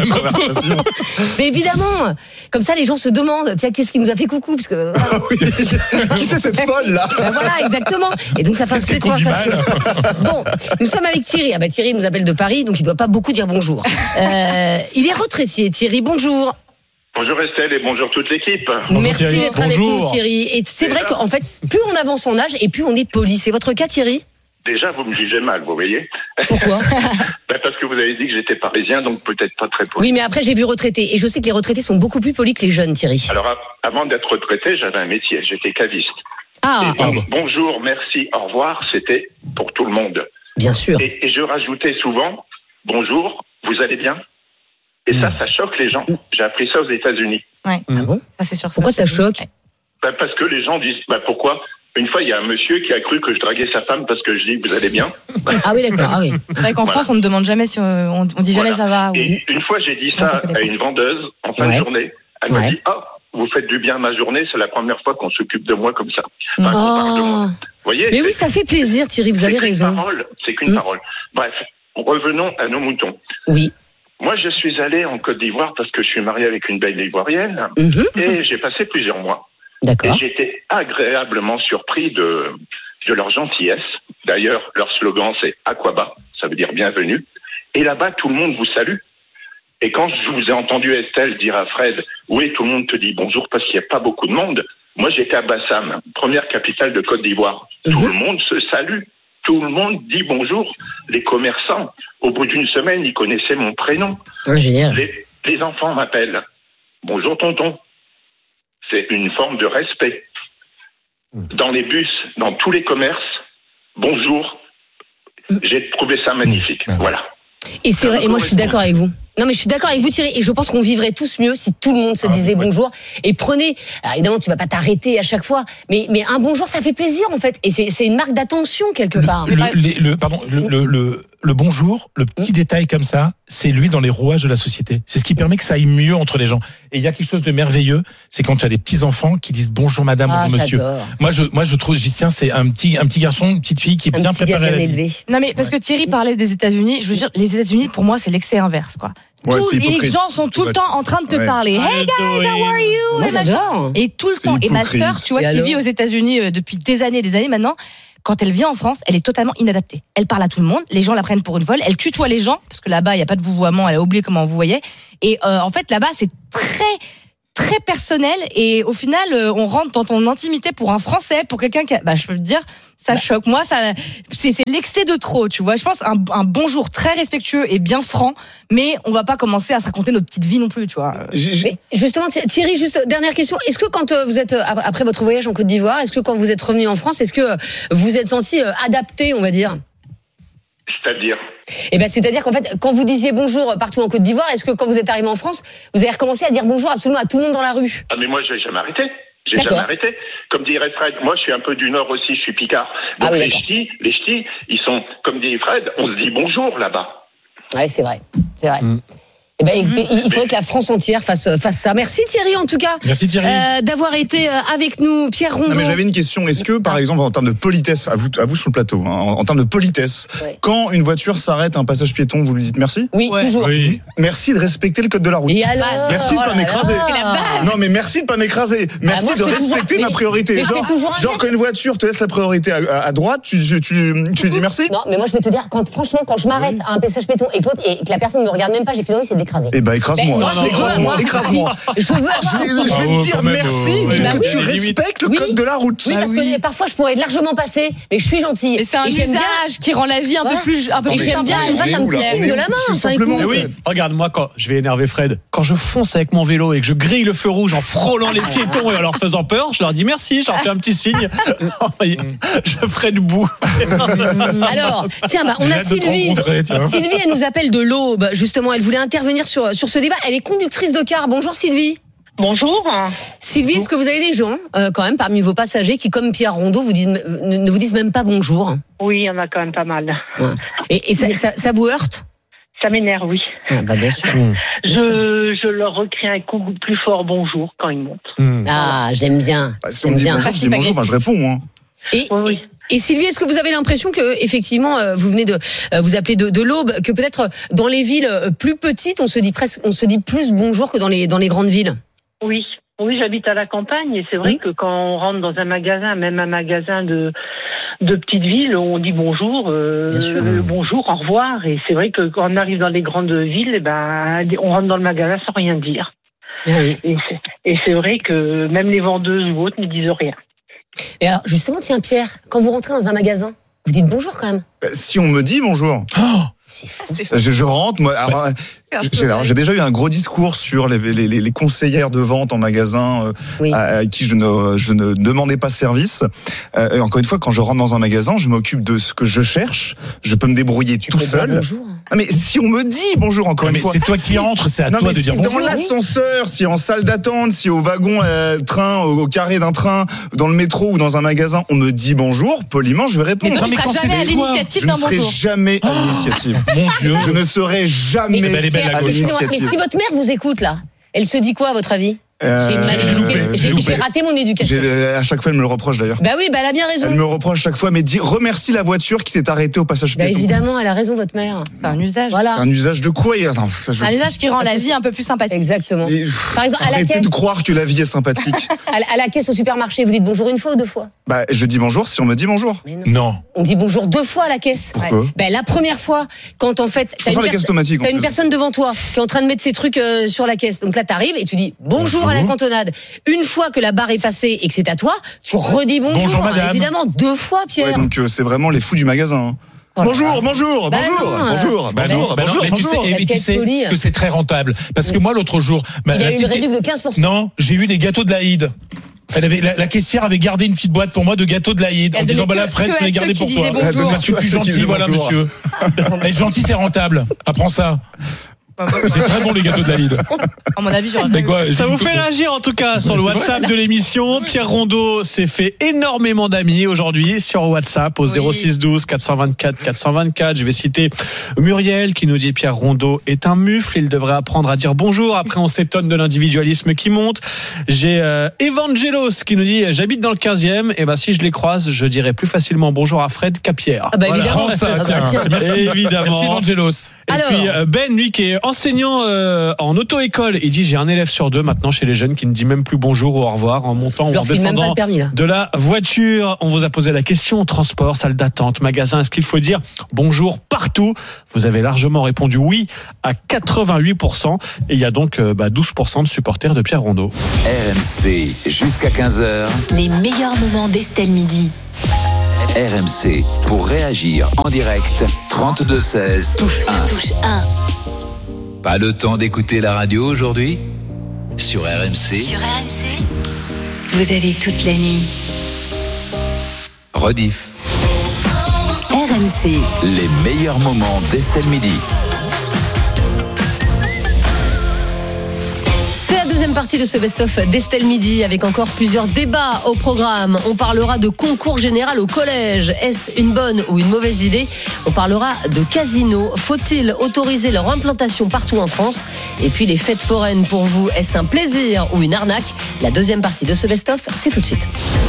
Mais évidemment, comme ça les gens se demandent, tiens, qu'est-ce qui nous a fait coucou, parce que
qui c'est cette folle là?
Voilà, exactement. Et donc ça fait un sujet de conversation. Bon, nous sommes avec Thierry. Thierry nous appelle de Paris, donc il doit pas beaucoup dire bonjour. Il est retraité. Thierry, bonjour.
Bonjour Estelle et bonjour toute l'équipe.
Merci d'être avec nous, Thierry. Et c'est vrai qu'en fait, plus on avance en âge et plus on est poli. C'est votre cas, Thierry?
Déjà, vous me jugez mal, vous voyez.
Pourquoi?
Parce que vous avez dit que j'étais parisien, donc peut-être pas très poli.
Oui, mais après, j'ai vu retraité. Et je sais que les retraités sont beaucoup plus polis que les jeunes, Thierry.
Alors, avant d'être retraité, j'avais un métier. J'étais caviste. Et donc, bonjour, merci, au revoir, c'était pour tout le monde.
Bien sûr.
Et je rajoutais souvent, bonjour, vous allez bien? Et ça choque les gens. J'ai appris ça aux États-Unis.
Ouais. Ah bon? Ça, c'est sûr.
Pourquoi ça choque?
Parce que les gens disent, pourquoi? Une fois, il y a un monsieur qui a cru que je draguais sa femme parce que je dis vous allez bien.
Ah oui, d'accord. Ah oui.
C'est vrai qu'en France, on ne demande jamais si on dit jamais ça va.
Et une fois, j'ai dit ça à une vendeuse en fin de journée. Elle m'a dit vous faites du bien à ma journée. C'est la première fois qu'on s'occupe de moi comme ça. Enfin, qu'on parle de moi. Vous voyez?
Mais oui, ça fait plaisir, Thierry. Vous avez raison.
C'est qu'une parole. Bref, revenons à nos moutons.
Oui.
Moi, je suis allé en Côte d'Ivoire parce que je suis marié avec une belle ivoirienne et j'ai passé plusieurs mois.
D'accord.
Et j'étais agréablement surpris de leur gentillesse. D'ailleurs, leur slogan, c'est « Aquaba », ça veut dire « bienvenue ». Et là-bas, tout le monde vous salue. Et quand je vous ai entendu, Estelle, dire à Fred « Oui, tout le monde te dit bonjour parce qu'il n'y a pas beaucoup de monde », moi, j'étais à Bassam, première capitale de Côte d'Ivoire. Tout le monde se salue. Tout le monde dit bonjour. Les commerçants, au bout d'une semaine, ils connaissaient mon prénom.
Génial.
Les enfants m'appellent « Bonjour, tonton ». C'est une forme de respect. Dans les bus, dans tous les commerces, bonjour. J'ai trouvé ça magnifique. Voilà.
Et c'est vrai, et moi je suis d'accord avec vous. Non, mais je suis d'accord avec vous, Thierry, et je pense qu'on vivrait tous mieux si tout le monde se disait bonjour. Et prenez, alors évidemment, tu vas pas t'arrêter à chaque fois, mais un bonjour, ça fait plaisir, en fait. Et c'est une marque d'attention, quelque part.
Le bonjour, le petit détail comme ça, c'est l'huile dans les rouages de la société. C'est ce qui permet que ça aille mieux entre les gens. Et il y a quelque chose de merveilleux, c'est quand tu as des petits-enfants qui disent bonjour madame, bonjour monsieur. Moi, je trouve, Gisien, c'est un petit garçon, une petite fille qui est bien préparée à la vie.
Non, mais parce que Thierry parlait des États-Unis, je veux dire, les États-Unis, pour moi, c'est l'excès inverse, quoi.
Ouais,
tous les gens sont tout le temps en train de te parler. Hey guys, how are you?
Moi, j'adore.
Et tout le temps. Et ma sœur, tu vois, qui vit aux États-Unis depuis des années maintenant, quand elle vient en France, elle est totalement inadaptée. Elle parle à tout le monde, les gens la prennent pour une folle, elle tutoie les gens, parce que là-bas, il n'y a pas de vouvoiement, elle a oublié comment on vous voyait. Et en fait, là-bas, c'est très personnel, et au final, on rentre dans ton intimité pour un Français, pour quelqu'un qui je peux te dire, ça choque. Moi, c'est l'excès de trop, tu vois. Je pense un bonjour très respectueux et bien franc, mais on va pas commencer à se raconter notre petite vie non plus, tu vois.
Mais justement, Thierry, juste dernière question. Est-ce que quand vous êtes, après votre voyage en Côte d'Ivoire, est-ce que quand vous êtes revenu en France, est-ce que vous êtes senti adapté, on va dire?
C'est-à-dire?
C'est-à-dire qu'en fait, quand vous disiez bonjour partout en Côte d'Ivoire, est-ce que quand vous êtes arrivé en France, vous avez recommencé à dire bonjour absolument à tout le monde dans la rue?
Ah, mais moi, j'ai jamais arrêté. Comme dirait Fred, moi je suis un peu du Nord aussi, je suis Picard. Donc les ch'tis, ils sont, comme dit Fred, on se dit bonjour là-bas.
Ouais, c'est vrai. Il faudrait que la France entière fasse ça. Merci Thierry en tout cas.
Merci Thierry.
D'avoir été avec nous, Pierre Rondeau.
Non, mais j'avais une question. Est-ce que par exemple en termes de politesse, à vous sur le plateau, en termes de politesse, quand une voiture s'arrête à un passage piéton, vous lui dites merci?
Oui, toujours.
Oui. Merci de respecter le code de la route.
Et alors,
merci de pas m'écraser. Non mais merci de pas m'écraser. Merci de respecter ma priorité. Genre quand une voiture te laisse la priorité à droite, tu lui dis merci?
Non, mais moi je vais te dire, quand je m'arrête à un passage piéton et que la personne ne me regarde même pas, j'ai plus envie, c'est d'écraser.
Écrase-moi. Écrase-moi. Je vais te dire merci que tu respectes le code de la route.
Oui, parce que parfois je pourrais largement passer, mais je suis gentille.
Mais c'est un usage qui rend la vie un peu plus.
Et j'aime bien une fois ça me signe de la main.
Simplement. Oui, regarde, moi quand je vais énerver Fred, quand je fonce avec mon vélo et que je grille le feu rouge en frôlant les piétons et en leur faisant peur, je leur dis merci, je leur fais un petit signe. Je ferai debout.
Alors, tiens, on a Sylvie. Sylvie, elle nous appelle de l'Aube. Justement, elle voulait intervenir sur ce débat. Elle est conductrice de car. Bonjour Sylvie.
Bonjour.
Sylvie, est-ce que vous avez des gens, quand même, parmi vos passagers qui, comme Pierre Rondeau, ne vous disent même pas bonjour?
Oui, il y en a quand même pas mal.
Ouais. Et ça vous heurte?
Ça m'énerve, oui.
Bien sûr.
Je leur recrie un coup plus fort bonjour quand ils montent.
Ah, j'aime bien.
Si on me dit bonjour, je dis bonjour, je réponds.
Et Sylvie, est-ce que vous avez l'impression que effectivement vous venez de vous appeler de l'Aube, que peut-être dans les villes plus petites on se dit plus bonjour que dans les grandes villes?
Oui, j'habite à la campagne et c'est vrai que quand on rentre dans un magasin, même un magasin de petite ville, on dit bonjour, bonjour, au revoir. Et c'est vrai que quand on arrive dans les grandes villes, on rentre dans le magasin sans rien dire.
Oui.
Et c'est vrai que même les vendeuses ou autres ne disent rien.
Et alors, justement, tiens, Pierre, quand vous rentrez dans un magasin, vous dites bonjour quand même.
Si on me dit bonjour.
C'est fou.
Je rentre, moi. J'ai déjà eu un gros discours sur les conseillères de vente en magasin à qui je ne demandais pas service. Et encore une fois, quand je rentre dans un magasin, je m'occupe de ce que je cherche. Je peux me débrouiller tout seul.
Bonjour.
Ah, mais si on me dit bonjour encore une fois.
Mais c'est toi qui entres, c'est à toi de dire bonjour.
Dans l'ascenseur, si en salle d'attente, si au wagon, train, au carré d'un train, dans le métro ou dans un magasin, on me dit bonjour, poliment, je vais répondre.
Mais toi, tu seras jamais à l'initiative d'un bonjour.
Je ne serai jamais à l'initiative. Mon Dieu, je ne serai jamais à l'initiative.
Mais si votre mère vous écoute là, elle se dit quoi à votre avis? J'ai raté mon éducation.
À chaque fois, elle me le reproche d'ailleurs.
Bah oui, elle a bien raison.
Elle me reproche chaque fois, mais remercie la voiture qui s'est arrêtée au passage piéton.
Évidemment, elle a raison, votre mère.
C'est un usage.
Voilà.
C'est un usage de quoi?
Un usage qui rend la vie un peu plus sympathique.
Exactement. Par exemple,
arrêtez de croire que la vie est sympathique.
À la caisse au supermarché, vous dites bonjour une fois ou deux fois?
Je dis bonjour si on me dit bonjour.
Non.
On dit bonjour deux fois à la caisse.
Pourquoi?
La première fois, quand en fait t'as une personne devant toi qui est en train de mettre ses trucs sur la caisse. Donc là, t'arrives et tu dis bonjour à la cantonade. Une fois que la barre est passée et que c'est à toi, tu redis bonjour.
Bonjour madame.
Évidemment, deux fois, Pierre.
Ouais, donc c'est vraiment les fous du magasin. Bonjour.
Mais tu sais que c'est très rentable. Parce que moi, l'autre jour.
Il y a eu une réduction de 15%.
Non, j'ai eu des gâteaux de l'Aïd. La caissière avait gardé une petite boîte pour moi de gâteaux de l'Aïd en disant la Fred, je l'ai gardé pour toi. Parce que je suis gentil, voilà monsieur. Être gentil, c'est rentable. Apprends ça. C'est très bon les gâteaux de David.
À mon avis, j'aurais.
Ça vous fait réagir en tout cas sur le WhatsApp de l'émission. Pierre Rondeau s'est fait énormément d'amis aujourd'hui sur WhatsApp au 06 12 424 424. Je vais citer Muriel qui nous dit Pierre Rondeau est un mufle, il devrait apprendre à dire bonjour. Après on s'étonne de l'individualisme qui monte. J'ai Evangelos qui nous dit j'habite dans le 15e et si je les croise, je dirais plus facilement bonjour à Fred qu'à Pierre.
Évidemment.
Évidemment.
Merci Evangelos.
Et puis Ben, lui qui est enseignant en auto-école, il dit j'ai un élève sur 2 maintenant chez les jeunes qui ne dit même plus bonjour ou au revoir en montant ou en descendant de la voiture. On vous a posé la question, transport, salle d'attente, magasin, est-ce qu'il faut dire bonjour partout? Vous avez largement répondu oui à 88% et il y a donc 12% de supporters de Pierre Rondeau.
RMC jusqu'à 15h.
Les meilleurs moments d'Estelle Midi.
RMC pour réagir en direct 32 16 touche 1.
Touche 1.
Pas le temps d'écouter la radio aujourd'hui? Sur RMC.
Sur RMC, vous avez toute la nuit.
Rediff.
RMC.
Les meilleurs moments d'Estelle Midi.
C'est la deuxième partie de ce best-of d'Estelle Midi avec encore plusieurs débats au programme. On parlera de concours général au collège. Est-ce une bonne ou une mauvaise idée? On parlera de casino. Faut-il autoriser leur implantation partout en France? Et puis les fêtes foraines pour vous, est-ce un plaisir ou une arnaque? La deuxième partie de ce best-of, c'est tout de suite.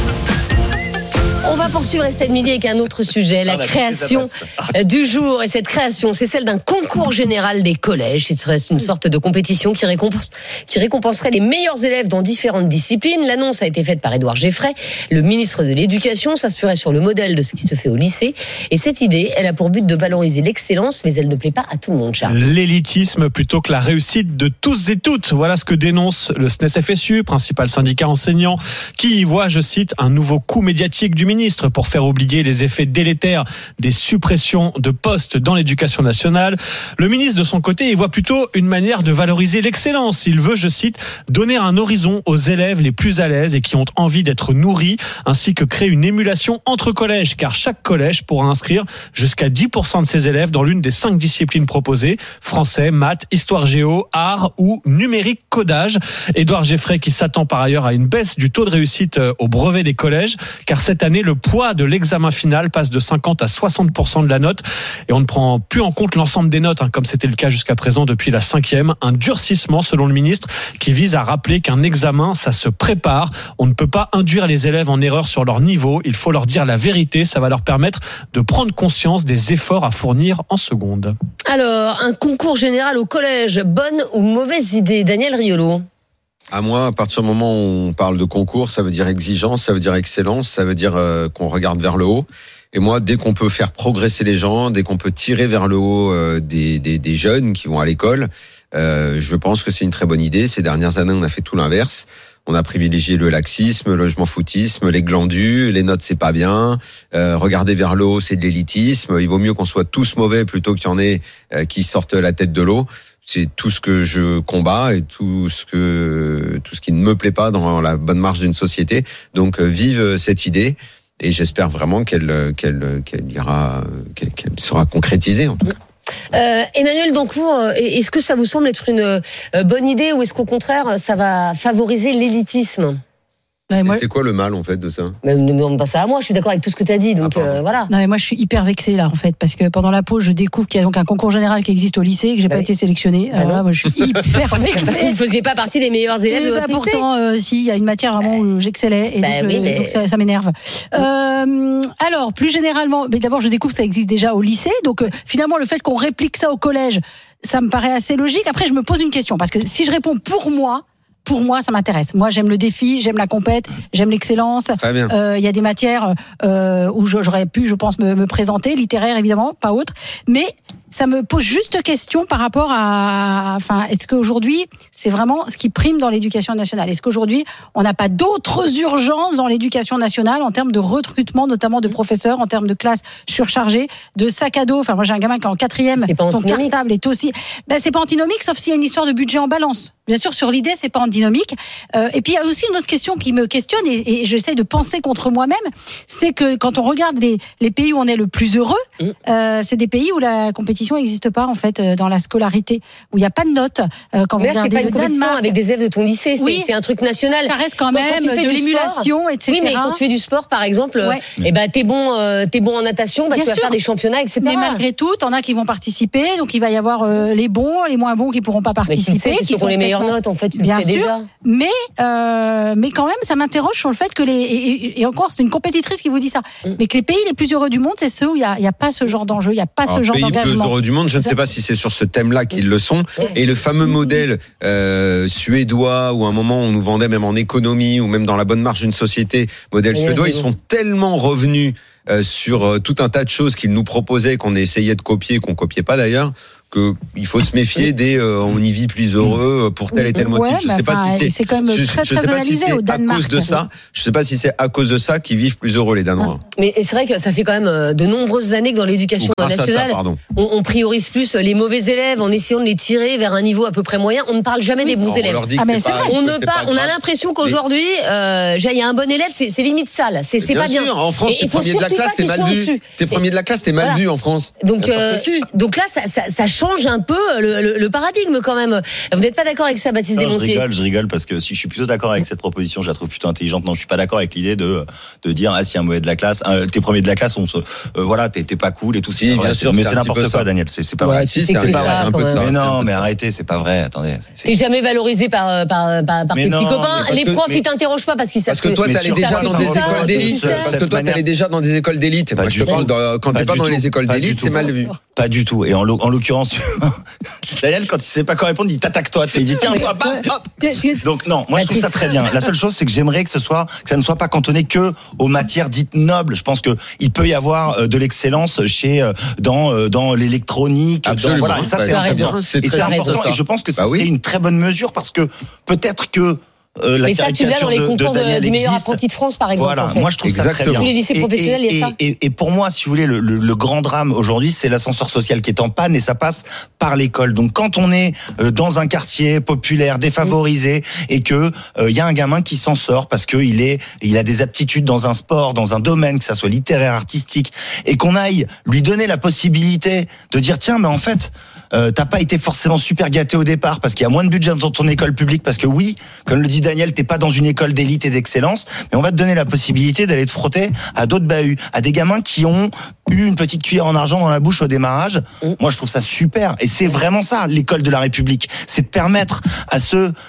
On va poursuivre Estelle Midi avec un autre sujet, la création du jour. Et cette création, c'est celle d'un concours général des collèges. Ce serait une sorte de compétition qui récompenserait les meilleurs élèves dans différentes disciplines. L'annonce a été faite par Édouard Geffray, le ministre de l'Éducation. Ça se ferait sur le modèle de ce qui se fait au lycée. Et cette idée, elle a pour but de valoriser l'excellence, mais elle ne plaît pas à tout le monde, Charles.
L'élitisme plutôt que la réussite de tous et toutes. Voilà ce que dénonce le SNES-FSU, principal syndicat enseignant, qui y voit, je cite, un nouveau coup médiatique du ministre pour faire oublier les effets délétères des suppressions de postes dans l'éducation nationale. Le ministre, de son côté, il voit plutôt une manière de valoriser l'excellence. Il veut, je cite, donner un horizon aux élèves les plus à l'aise et qui ont envie d'être nourris, ainsi que créer une émulation entre collèges, car chaque collège pourra inscrire jusqu'à 10% de ses élèves dans l'une des 5 disciplines proposées, français, maths, histoire géo, art ou numérique codage. Édouard Geffray qui s'attend par ailleurs à une baisse du taux de réussite au brevet des collèges, car cette année, le poids de l'examen final passe de 50 à 60% de la note et on ne prend plus en compte l'ensemble des notes, comme c'était le cas jusqu'à présent depuis la 5e. Un durcissement selon le ministre qui vise à rappeler qu'un examen, ça se prépare. On ne peut pas induire les élèves en erreur sur leur niveau. Il faut leur dire la vérité. Ça va leur permettre de prendre conscience des efforts à fournir en seconde.
Alors, un concours général au collège, bonne ou mauvaise idée? Daniel Riolo.
À moi, à partir du moment où on parle de concours, ça veut dire exigence, ça veut dire excellence, ça veut dire qu'on regarde vers le haut. Et moi, dès qu'on peut faire progresser les gens, dès qu'on peut tirer vers le haut des jeunes qui vont à l'école, je pense que c'est une très bonne idée. Ces dernières années, on a fait tout l'inverse. On a privilégié le laxisme, le logement-foutisme, les glandus, les notes c'est pas bien, regarder vers le haut c'est de l'élitisme. Il vaut mieux qu'on soit tous mauvais plutôt qu'il y en ait qui sortent la tête de l'eau. C'est tout ce que je combats et tout ce qui ne me plaît pas dans la bonne marche d'une société. Donc vive cette idée et j'espère vraiment qu'elle sera concrétisée en tout cas.
Emmanuel Dancourt, est-ce que ça vous semble être une bonne idée ou est-ce qu'au contraire ça va favoriser l'élitisme?
C'est quoi le mal en fait de ça?
Ne me demande pas ça à moi, je suis d'accord avec tout ce que tu as dit, donc voilà.
Non mais moi je suis hyper vexée là en fait, parce que pendant la pause je découvre qu'il y a donc un concours général qui existe au lycée, que j'ai pas été sélectionnée. Alors là, moi je suis hyper vexée.
Parce que vous ne faisiez pas partie des meilleurs élèves de votre lycée.
Pourtant, si, il y a une matière vraiment où j'excellais et donc ça m'énerve. Alors plus généralement, mais d'abord je découvre que ça existe déjà au lycée, donc finalement le fait qu'on réplique ça au collège, ça me paraît assez logique. Après je me pose une question, parce que si je réponds pour moi, ça m'intéresse. Moi, j'aime le défi, j'aime la compète, j'aime l'excellence.
Très bien.
Il y a des matières où j'aurais pu, je pense, me présenter, littéraire évidemment, pas autre. Mais ça me pose juste question par rapport à, est-ce qu'aujourd'hui, c'est vraiment ce qui prime dans l'éducation nationale? Est-ce qu'aujourd'hui, on n'a pas d'autres urgences dans l'éducation nationale en termes de recrutement, notamment de professeurs, en termes de classes surchargées, de sacs à dos? Moi, j'ai un gamin qui est en 4e, son cartable est aussi... c'est pas antinomique, sauf s'il y a une histoire de budget en balance. Bien sûr, sur l'idée, c'est pas antinomique. Et puis, il y a aussi une autre question qui me questionne, et j'essaie de penser contre moi-même, c'est que quand on regarde les pays où on est le plus heureux, c'est des pays où la compétition
compétition n'existe pas en fait dans la scolarité, où il n'y a pas de notes. Quand
mais
vous
là,
regardez
c'est pas une compétition avec des élèves de ton lycée, c'est un truc national.
Ça reste quand même de l'émulation, etc.
Oui, mais quand tu fais du sport, par exemple, t'es bon en natation, tu vas faire des championnats, etc.
Mais malgré tout, t'en as qui vont participer, donc il va y avoir les bons, les moins bons qui pourront pas participer,
qui sont les meilleures notes en fait.
Bien sûr, déjà. Mais quand même, ça m'interroge sur le fait que et encore, c'est une compétitrice qui vous dit ça, mais que les pays les plus heureux du monde, c'est ceux où il y a pas ce genre d'enjeu, il y a pas ce genre d'engagement.
Les pays plus heureux du monde, je ne sais pas si c'est sur ce thème-là qu'ils le sont. Et le fameux modèle suédois, où à un moment on nous vendait même en économie ou même dans la bonne marche d'une société, modèle suédois, ils sont tellement revenus sur tout un tas de choses qu'ils nous proposaient, qu'on essayait de copier, qu'on copiait pas d'ailleurs, qu'il faut se méfier des on y vit plus heureux pour tel et tel motif. Je sais pas si
c'est quand même très analysé au Danemark.
À cause de ça. Je sais pas si c'est à cause de ça qu'ils vivent plus heureux les Danois.
Mais c'est vrai que ça fait quand même de nombreuses années que dans l'éducation nationale, on priorise plus les mauvais élèves en essayant de les tirer vers un niveau à peu près moyen. On ne parle jamais des bons élèves. On a l'impression qu'aujourd'hui, il y a un bon élève, c'est limite sale. C'est pas bien.
En France, t'es premier de la classe, t'es mal vu. T'es premier de la classe, t'es mal vu en France.
Donc là, ça change un peu le paradigme quand même. Vous n'êtes pas d'accord avec ça, Baptiste Desmontiers?
Je rigole parce que si je suis plutôt d'accord avec cette proposition, je la trouve plutôt intelligente. Non, je suis pas d'accord avec l'idée de dire si un mauvais de la classe, t'es premier de la classe, t'es pas cool et tout.
Si, bien sûr,
mais c'est n'importe quoi, Daniel. C'est pas vrai.
C'est pas vrai. Un peu de ça.
Mais non, mais arrêtez, c'est pas vrai. Attendez.
T'es jamais valorisé par tes petits copains. Les profs, ils t'interrogent pas parce qu'ils savent
que toi, t'allais déjà dans des écoles d'élite. Parce que toi, t'allais déjà dans des écoles d'élite. Moi, je te parle quand t'es pas dans les écoles d'élite, c'est mal vu.
Pas du tout. Et en l'occurrence, Daniel, quand il sait pas quoi répondre, il t'attaque toi. Il dit tiens, hop. Donc non, moi je trouve ça très bien. La seule chose, c'est que j'aimerais que ça ne soit pas cantonné que aux matières dites nobles. Je pense que il peut y avoir de l'excellence dans l'électronique.
Absolument.
Voilà. Et ça, c'est important. Et je pense que ça serait une très bonne mesure parce que peut-être que
mais ça, tu l'as dans les concours du meilleur apprenti de France, par exemple.
Voilà, moi je trouve ça très bien.
Tous les lycées professionnels, il y a ça.
Et pour moi, si vous voulez, le grand drame aujourd'hui, c'est l'ascenseur social qui est en panne et ça passe par l'école. Donc quand on est dans un quartier populaire, défavorisé, et que il y a un gamin qui s'en sort parce que il a des aptitudes dans un sport, dans un domaine, que ça soit littéraire, artistique, et qu'on aille lui donner la possibilité de dire tiens, mais en fait, t'as pas été forcément super gâté au départ parce qu'il y a moins de budget dans ton école publique, parce que oui, comme le dit Daniel, t'es pas dans une école d'élite et d'excellence, mais on va te donner la possibilité d'aller te frotter à d'autres bahuts, à des gamins qui ont eu une petite cuillère en argent dans la bouche au démarrage. Moi, je trouve ça super, et c'est vraiment ça l'école de la République, c'est de permettre à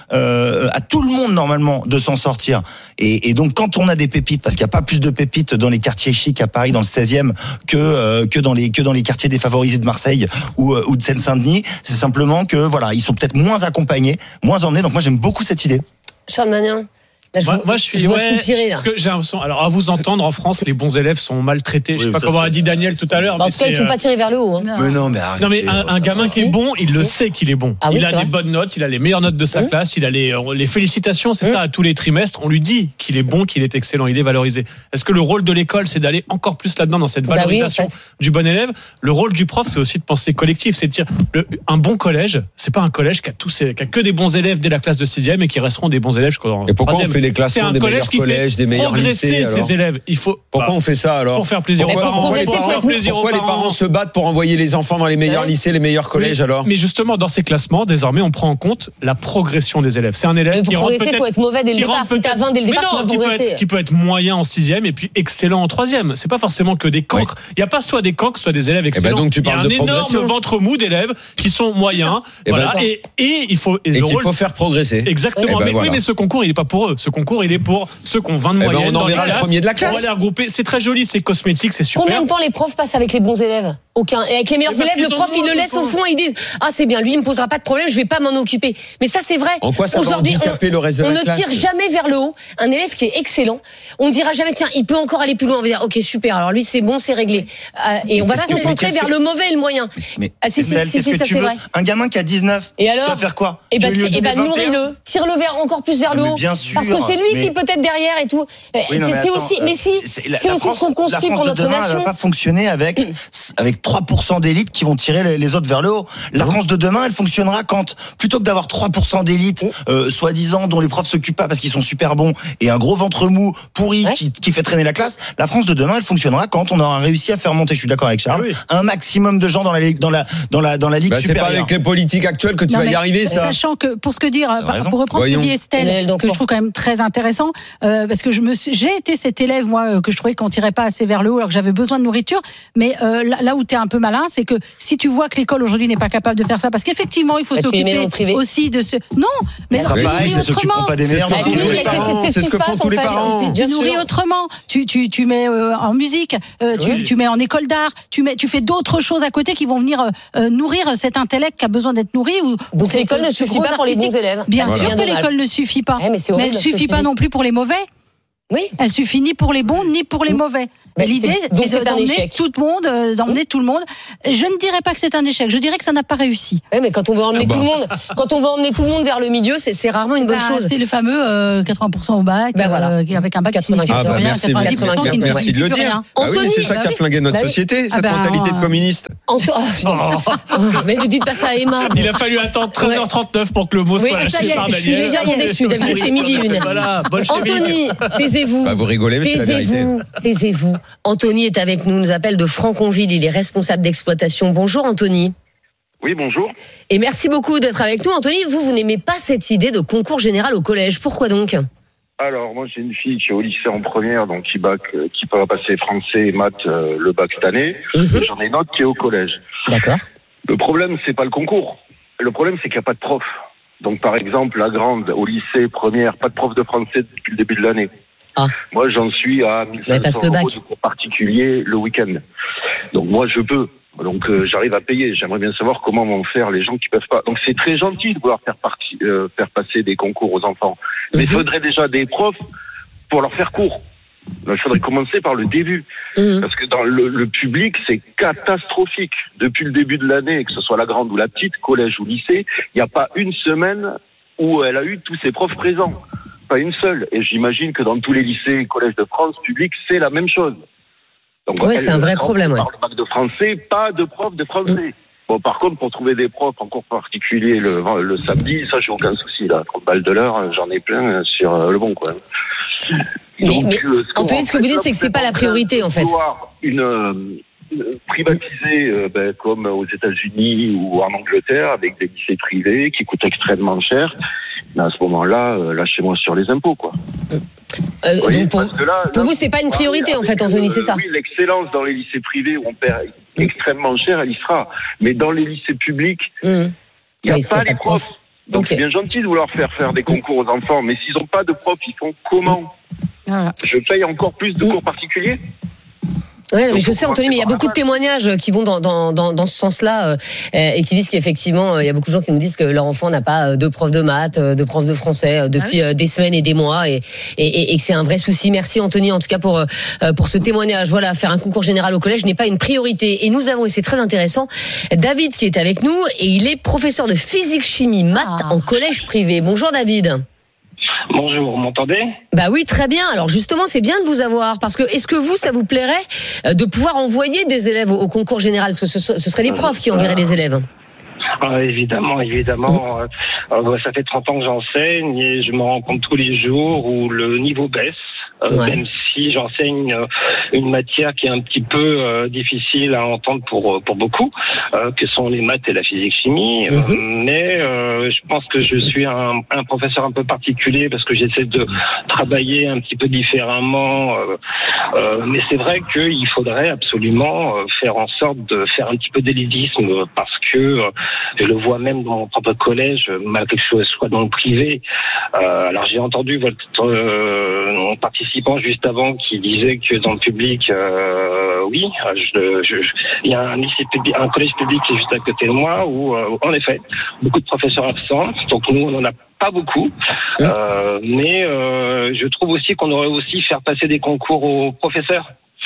tout le monde normalement de s'en sortir. Et donc quand on a des pépites, parce qu'il n'y a pas plus de pépites dans les quartiers chics à Paris, dans le 16e, que dans les quartiers défavorisés de Marseille ou de Seine-Saint-Denis, c'est simplement que voilà, ils sont peut-être moins accompagnés, moins emmenés. Donc moi, j'aime beaucoup cette idée.
Charles Magnin.
Moi, je suis soupirer, parce que j'ai l'impression. Alors, à vous entendre, en France, les bons élèves sont maltraités. Je sais pas comment a dit Daniel tout à l'heure.
En tout cas, ils sont pas tirés vers le haut. Hein.
Mais non, mais arrêtez.
Non, mais un gamin qui est bon, il le sait qu'il est bon. Il a des bonnes notes, il a les meilleures notes de sa classe, il a les félicitations, c'est ça, à tous les trimestres. On lui dit qu'il est bon, qu'il est excellent, il est valorisé. Est-ce que le rôle de l'école, c'est d'aller encore plus là-dedans, dans cette valorisation du bon élève? Le rôle du prof, c'est aussi de penser collectif. C'est de dire, un bon collège, c'est pas un collège qui a que des bons élèves dès la classe de 6e et qui resteront des bons élèves jusqu'en 3e.
Et pourquoi on fait les classements des meilleurs collèges, des meilleurs lycées,
ses élèves?
Pourquoi on fait ça alors?
Pour faire plaisir aux parents.
Pourquoi les parents se battent pour envoyer les enfants dans les meilleurs lycées, les meilleurs collèges alors?
Mais justement, dans ces classements, désormais, on prend en compte la progression des élèves. C'est un élève qui rentre peut-être.
Il faut être mauvais dès le départ. Si t'as 20 dès le départ, tu vas progresser.
Qui peut être moyen en 6e et puis excellent en 3e. C'est pas forcément que des cancres. Il n'y a pas soit des cancres, soit des élèves excellents.
Donc tu parles de
progression. Il y a un énorme ventre mou d'élèves qui sont moyens. Voilà. Et il faut.
Et qu'il faut faire progresser.
Exactement. Mais ce concours, il n'est pas pour eux. Ce concours, il est pour ceux qui ont 20 de moyenne.
On enverra le premier de la classe.
On va les regrouper. C'est très joli, c'est cosmétique, c'est super.
Combien de temps les profs passent avec les bons élèves? Aucun. Et avec les meilleurs élèves, le prof, il le laisse au fond et ils disent ah, c'est bien, lui, il me posera pas de problème, je vais pas m'en occuper. Mais ça, c'est vrai.
En quoi ça va handicaper le reste de la classe?
On ne tire jamais vers le haut un élève qui est excellent. On ne dira jamais, tiens, il peut encore aller plus loin. On va dire, ok, super, alors lui, c'est bon, c'est réglé. Et on va se concentrer vers le mauvais et le moyen.
Mais si, ça, c'est vrai. Un gamin qui a 19,
et alors,
tu vas faire quoi?
Nourris-le, tire-le encore plus vers le haut.
Bien sûr.
Parce que que c'est lui qui peut-être derrière et tout. C'est aussi ce qu'on construit pour notre nation.
Elle va pas fonctionner avec 3% d'élite qui vont tirer les autres vers le haut. La France de demain, elle fonctionnera quand, plutôt que d'avoir 3% d'élite, soi-disant, dont les profs s'occupent pas parce qu'ils sont super bons, et un gros ventre mou pourri qui fait traîner la classe, la France de demain, elle fonctionnera quand on aura réussi à faire monter, je suis d'accord avec Charles, un maximum de gens dans la ligue supérieure.
C'est pas avec les politiques actuelles que tu vas y arriver, ça.
Sachant que, pour reprendre ce que dit Estelle, que je trouve quand même très intéressant, parce que j'ai été cet élève, moi, que je trouvais qu'on tirait pas assez vers le haut alors que j'avais besoin de nourriture, mais là où tu es un peu malin, c'est que si tu vois que l'école aujourd'hui n'est pas capable de faire ça, parce qu'effectivement il faut s'occuper aussi de ce... Non, mais alors,
c'est ceux qui prennent pas des meilleurs.
C'est ce que font tous les parents.
Tu nourris autrement, tu mets en musique, tu mets en école d'art, tu fais d'autres choses à côté qui vont venir nourrir cet intellect qui a besoin d'être nourri.
Donc l'école ne suffit pas pour les bons élèves.
Bien sûr que l'école ne suffit pas, mais elle ne suffit pas non plus pour les mauvais.
Oui.
Elle suffit ni pour les bons ni pour les mauvais. L'idée, c'est d'emmener tout le monde. Je ne dirais pas que c'est un échec. Je dirais que ça n'a pas réussi.
Oui, mais quand on veut emmener tout le monde, vers le milieu, c'est rarement une bonne chose.
C'est le fameux 80% au bac, avec un bac qui signifie rien, 90% qui ne
merci de le dire.
Anthony,
c'est ça qui a flingué notre société, cette mentalité de communiste.
Mais ne dites pas ça à Emma.
Il a fallu attendre 13h39 pour que le mot soit lâché par Daniel.
Je suis légèrement déçu. D'habitude, c'est midi une. Anthony, taisez-vous.
Vous rigolez, mais c'est la vérité.
Taisez-vous. Anthony est avec nous, nous appelle de Franconville, il est responsable d'exploitation. Bonjour Anthony.
Oui, bonjour.
Et merci beaucoup d'être avec nous. Anthony, vous n'aimez pas cette idée de concours général au collège. Pourquoi donc ?
Alors, moi, j'ai une fille qui est au lycée en première, donc qui va passer français et maths le bac cette année. Et j'en ai une autre qui est au collège.
D'accord.
Le problème, c'est pas le concours. Le problème, c'est qu'il n'y a pas de prof. Donc, par exemple, la grande, au lycée première, pas de prof de français depuis le début de l'année. Moi, j'en suis à 1500 € de cours particuliers le week-end. Donc, moi, je peux. Donc, j'arrive à payer. J'aimerais bien savoir comment vont faire les gens qui peuvent pas. Donc, c'est très gentil de vouloir faire passer des concours aux enfants. Mais il faudrait déjà des profs pour leur faire cours. Il faudrait commencer par le début. Parce que dans le public, c'est catastrophique. Depuis le début de l'année, que ce soit la grande ou la petite, collège ou lycée, il n'y a pas une semaine où elle a eu tous ses profs présents. Pas une seule. Et j'imagine que dans tous les lycées et collèges de France publics, c'est la même chose.
Oui, c'est un vrai problème.
Par le bac de français, pas de profs de français. Bon, par contre, pour trouver des profs en cours particulier le samedi, ça, j'ai aucun souci. Là, 30 balles de l'heure, j'en ai plein sur le bon coin.
Mais Anthony, ce que vous dites, c'est que c'est pas la priorité, en fait.
Privatiser comme aux États-Unis ou en Angleterre avec des lycées privés qui coûtent extrêmement cher. Mais à ce moment-là, lâchez-moi sur les impôts, quoi.
Donc pour vous, c'est pas une priorité, en fait, Anthony, c'est ça?
Oui, l'excellence dans les lycées privés où on perd extrêmement cher, elle y sera. Mais dans les lycées publics, il n'y a pas les profs. Donc c'est bien gentil de vouloir faire des concours aux enfants, mais s'ils n'ont pas de profs, ils font comment? Je paye encore plus de cours particuliers?
Oui, mais je sais, Anthony, mais il y a beaucoup de témoignages qui vont dans ce sens-là et qui disent qu'effectivement, il y a beaucoup de gens qui nous disent que leur enfant n'a pas de prof de maths, de prof de français depuis des semaines et des mois et que c'est un vrai souci. Merci Anthony, en tout cas pour ce témoignage. Voilà, faire un concours général au collège n'est pas une priorité. Et nous avons, et c'est très intéressant, David qui est avec nous et il est professeur de physique-chimie maths en collège privé. Bonjour David.
Bonjour, vous m'entendez?
Bah oui, très bien. Alors justement, c'est bien de vous avoir parce que est-ce que ça vous plairait de pouvoir envoyer des élèves au concours général? Parce que ce seraient les profs qui enverraient les élèves.
Évidemment. Ça fait 30 ans que j'enseigne et je me rends compte tous les jours où le niveau baisse. Même si j'enseigne une matière qui est un petit peu difficile à entendre pour beaucoup, que sont les maths et la physique-chimie. Mais je pense que je suis un professeur un peu particulier parce que j'essaie de travailler un petit peu différemment. Mais c'est vrai qu'il faudrait absolument faire en sorte de faire un petit peu d'élitisme parce que je le vois même dans mon propre collège, malgré que je sois dans le privé. Alors j'ai entendu votre participant juste avant qui disait que dans le public, oui, il y a un collège public qui est juste à côté de moi où, en effet, beaucoup de professeurs absents. Donc nous, on n'en a pas beaucoup, mais je trouve aussi qu'on aurait aussi faire passer des concours aux professeurs.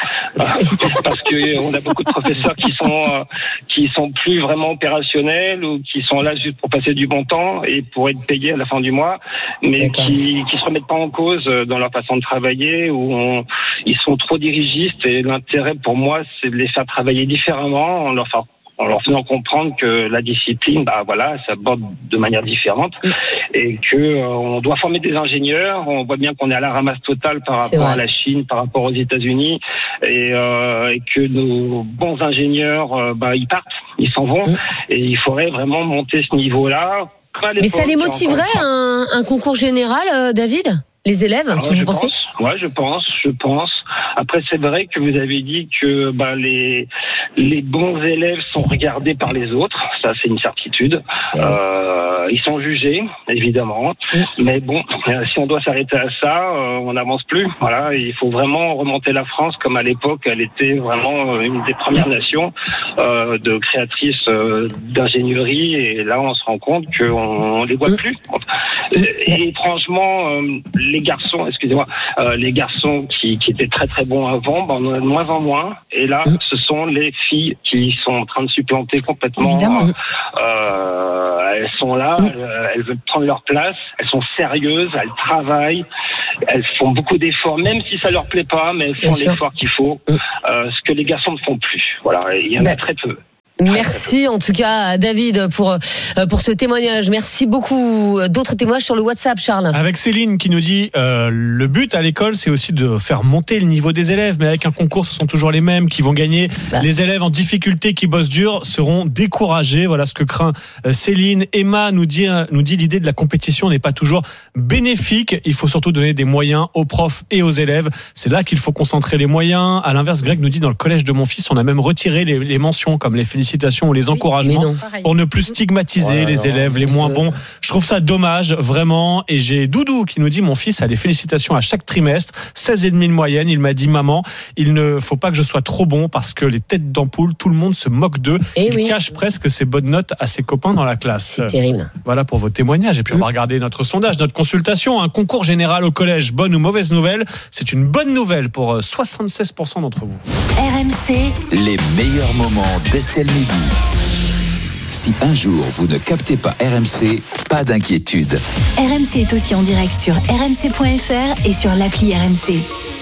Parce que on a beaucoup de professeurs qui sont plus vraiment opérationnels ou qui sont là juste pour passer du bon temps et pour être payés à la fin du mois, mais qui se remettent pas en cause dans leur façon de travailler, ou ils sont trop dirigistes, et l'intérêt pour moi c'est de les faire travailler différemment, en leur faisant comprendre que la discipline, ça aborde de manière différente, et que on doit former des ingénieurs. On voit bien qu'on est à la ramasse totale par rapport à la Chine, par rapport aux États-Unis, et que nos bons ingénieurs, ils partent, ils s'en vont, et il faudrait vraiment monter ce niveau-là.
Mais ça les motiverait un concours général, David ? Les élèves, vous pensez ?
Ouais, je pense. Après, c'est vrai que vous avez dit que les bons élèves sont regardés par les autres. Ça, c'est une certitude. Ils sont jugés, évidemment. Mais bon, si on doit s'arrêter à ça, on n'avance plus. Voilà, il faut vraiment remonter la France comme à l'époque. Elle était vraiment une des premières nations de créatrices d'ingénierie. Et là, on se rend compte qu'on les voit plus. Et étrangement, les garçons, les garçons qui étaient très très bons avant, on en a de moins en moins. Et là, ce sont les filles qui sont en train de supplanter complètement. Elles sont là, elles veulent prendre leur place, elles sont sérieuses, elles travaillent, elles font beaucoup d'efforts, même si ça leur plaît pas, mais elles font l'effort qu'il faut, ce que les garçons ne font plus. Voilà, il y en a très peu.
Merci en tout cas David pour ce témoignage. Merci beaucoup. D'autres témoignages sur le WhatsApp, Charles.
Avec Céline qui nous dit le but à l'école c'est aussi de faire monter le niveau des élèves, mais avec un concours ce sont toujours les mêmes qui vont gagner. Les élèves en difficulté qui bossent dur seront découragés. Voilà ce que craint Céline. Emma nous dit l'idée de la compétition n'est pas toujours bénéfique. Il faut surtout donner des moyens aux profs et aux élèves. C'est là qu'il faut concentrer les moyens. À l'inverse, Greg nous dit dans le collège de mon fils on a même retiré les mentions comme les félicitations ou les encouragements pour ne plus stigmatiser les élèves les moins bons. Je trouve ça dommage, vraiment. Et j'ai Doudou qui nous dit mon fils a les félicitations à chaque trimestre, 16,5 de moyenne. Il m'a dit maman, il ne faut pas que je sois trop bon parce que les têtes d'ampoule, tout le monde se moque d'eux. Il cache presque ses bonnes notes à ses copains dans la classe.
C'est terrible.
Voilà pour vos témoignages. Et puis on va regarder notre sondage, notre consultation. Un concours général au collège, bonne ou mauvaise nouvelle? C'est une bonne nouvelle pour 76% d'entre vous.
RMC,
les meilleurs moments d'Estelle Midi. Si un jour vous ne captez pas RMC, pas d'inquiétude.
RMC est aussi en direct sur rmc.fr et sur l'appli RMC.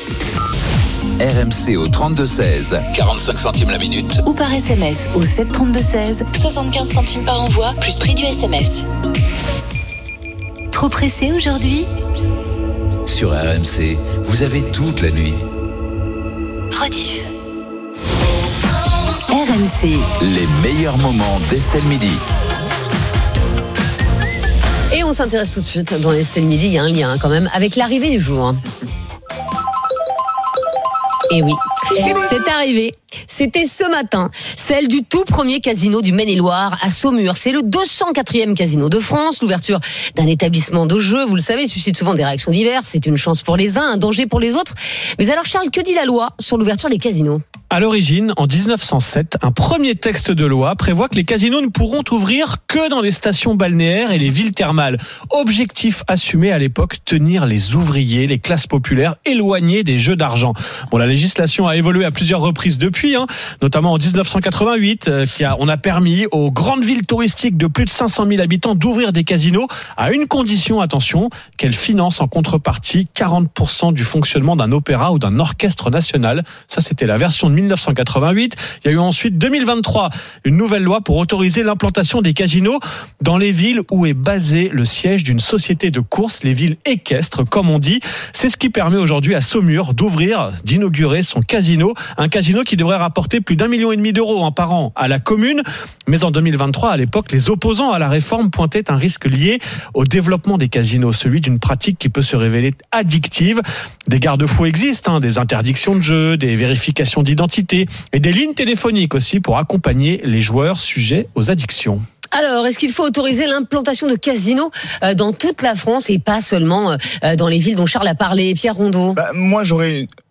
RMC au 32-16, 45 centimes la minute.
Ou par SMS au 732-16, 75 centimes par envoi, plus prix du SMS. Trop pressé aujourd'hui ?
Sur RMC, vous avez toute la nuit.
Rediff. RMC.
Les meilleurs moments d'Estelle Midi.
Et on s'intéresse tout de suite dans Estelle Midi, il y a un lien quand même avec l'arrivée du jour. Et oui, c'est arrivé. C'était ce matin, celle du tout premier casino du Maine-et-Loire à Saumur. C'est le 204e casino de France. L'ouverture d'un établissement de jeu, vous le savez, suscite souvent des réactions diverses. C'est une chance pour les uns, un danger pour les autres. Mais alors Charles, que dit la loi sur l'ouverture des casinos ?
À l'origine, en 1907, un premier texte de loi prévoit que les casinos ne pourront ouvrir que dans les stations balnéaires et les villes thermales. Objectif assumé à l'époque, tenir les ouvriers, les classes populaires éloignés des jeux d'argent. Bon, la législation a évolué à plusieurs reprises depuis, notamment en 1988, on a permis aux grandes villes touristiques de plus de 500 000 habitants d'ouvrir des casinos à une condition, attention, qu'elles financent en contrepartie 40% du fonctionnement d'un opéra ou d'un orchestre national. Ça, c'était la version de 1988. Il y a eu ensuite 2023 une nouvelle loi pour autoriser l'implantation des casinos dans les villes où est basé le siège d'une société de course, les villes équestres comme on dit. C'est ce qui permet aujourd'hui à Saumur d'inaugurer son casino, un casino qui devrait rapporter plus d'1,5 million d'euros par an à la commune. Mais en 2023, à l'époque, les opposants à la réforme pointaient un risque lié au développement des casinos, celui d'une pratique qui peut se révéler addictive. Des garde-fous existent, des interdictions de jeu, des vérifications d'identité et des lignes téléphoniques aussi pour accompagner les joueurs sujets aux addictions.
Alors, est-ce qu'il faut autoriser l'implantation de casinos dans toute la France et pas seulement dans les villes dont Charles a parlé? Pierre Rondeau.
Moi, j'aurais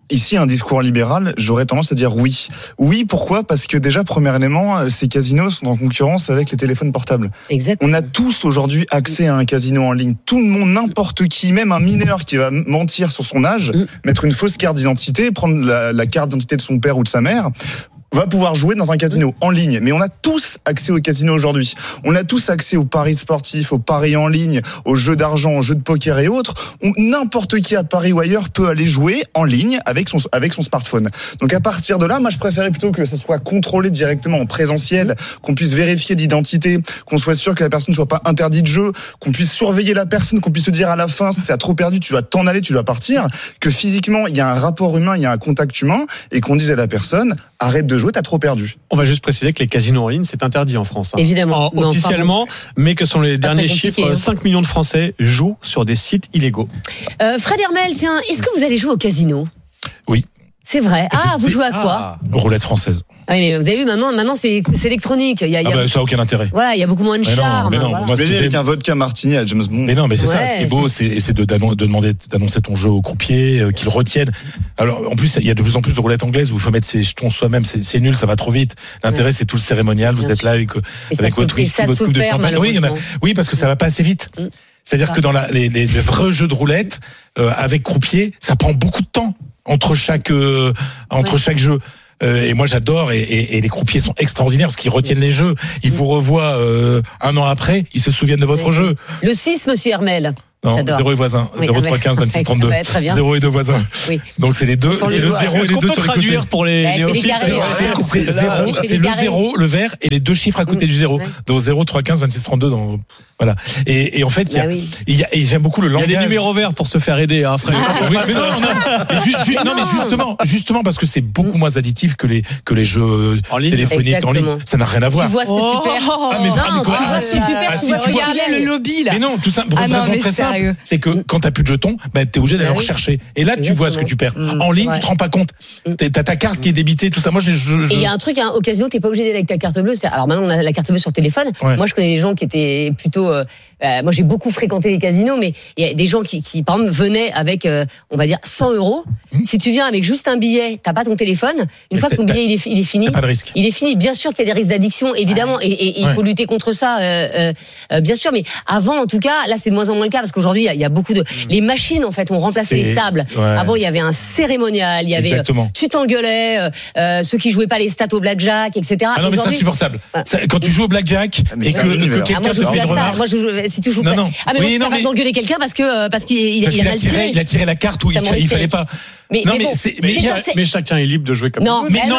ici, un discours libéral, j'aurais tendance à dire oui. Oui, pourquoi ? Parce que déjà, premier élément, ces casinos sont en concurrence avec les téléphones portables.
Exactement.
On a tous aujourd'hui accès à un casino en ligne. Tout le monde, n'importe qui, même un mineur qui va mentir sur son âge, mettre une fausse carte d'identité, prendre la carte d'identité de son père ou de sa mère, va pouvoir jouer dans un casino en ligne. Mais on a tous accès au casino aujourd'hui. On a tous accès aux paris sportifs, aux paris en ligne, aux jeux d'argent, aux jeux de poker et autres. N'importe qui à Paris ou ailleurs peut aller jouer en ligne avec son smartphone. Donc à partir de là, moi je préférais plutôt que ça soit contrôlé directement en présentiel, qu'on puisse vérifier l'identité, qu'on soit sûr que la personne ne soit pas interdite de jeu, qu'on puisse surveiller la personne, qu'on puisse se dire à la fin, si t'as trop perdu, tu dois t'en aller, tu dois partir, que physiquement il y a un rapport humain, il y a un contact humain, et qu'on dise à la personne, arrête de jouer, t'as trop perdu.
On va juste préciser que les casinos en ligne, c'est interdit en France.
Évidemment.
Officiellement, mais que selon les derniers chiffres, 5 millions de Français jouent sur des sites illégaux.
Fred Hermel, tiens, est-ce que vous allez jouer au casino ?
Oui.
C'est vrai. Ah, vous jouez à quoi ?
Roulette française.
Ah oui, mais vous avez vu, maintenant c'est électronique.
Ça n'a aucun intérêt.
Voilà, il y a beaucoup moins de charme.
Mais non, moi, j'ai avec un vodka martini à James Bond.
Mais non, mais c'est ça. Ce qui est beau, c'est de demander d'annoncer ton jeu au croupier, qu'ils retiennent. Alors, en plus, il y a de plus en plus de roulettes anglaises où il faut mettre ses jetons soi-même. C'est nul, ça va trop vite. L'intérêt, c'est tout le cérémonial. Vous êtes là avec votre whisky, votre coupe de champagne. Oui, parce que ça va pas assez vite. C'est-à-dire que dans les vrais jeux de roulette, avec croupier, ça prend beaucoup de temps entre chaque jeu. Et moi j'adore, et les croupiers sont extraordinaires parce qu'ils retiennent les jeux. Ils vous revoient un an après, ils se souviennent de votre jeu.
Le 6, monsieur Hermel.
Non, 0 et voisin. 0315 26 32. 0 et 2 voisins.
Oui.
Donc c'est les deux. C'est le 0 et les 2 sur les côtés.
Pour les néophytes.
C'est le 0, le vert, et les deux chiffres à côté du 0. Donc 0, 3, 15, 26, 32. Voilà. Et en fait, et j'aime beaucoup le langage.
Il y a des numéros verts pour se faire aider, hein, Fred.
Oui, non, mais justement parce que c'est beaucoup moins additif que les jeux téléphoniques en ligne. Ça n'a rien à voir.
Tu vois ce que tu perds.
Non,
tu vois si tu perds, tu vois
regardez le lobby là.
Mais non, tout ça pour une raison très simple. C'est que quand t'as plus de jetons, t'es obligé d'aller rechercher. Et là, tu vois ce que tu perds. En ligne, tu te rends pas compte. T'as ta carte qui est débitée, tout ça. Moi,
Et il y a un truc, au casino, t'es pas obligé d'aller avec ta carte bleue. Alors maintenant, on a la carte bleue sur téléphone. Moi, je connais des gens qui étaient plutôt. Moi, j'ai beaucoup fréquenté les casinos, mais il y a des gens qui par exemple, venaient avec, on va dire, 100 €. Si tu viens avec juste un billet, t'as pas ton téléphone. Une fois que ton billet il est fini,
pas de risque.
Il est fini. Bien sûr qu'il y a des risques d'addiction, évidemment, et il faut lutter contre ça, bien sûr. Mais avant, en tout cas, là, c'est de moins en moins le cas parce qu'aujourd'hui, il y a beaucoup de les machines en fait ont remplacé les tables. Avant, il y avait un cérémonial, il y avait tu t'engueulais, ceux qui jouaient pas les stats au blackjack, etc.
Ah non, mais c'est insupportable. Quand tu joues au blackjack et que quelqu'un te fait une remarque.
Si tu joues pas. Ah mais moi, je d'engueuler quelqu'un parce qu'il a mal tiré.
Il a tiré la carte où il fallait pas.
Mais chacun est libre de jouer comme
non,
il veut.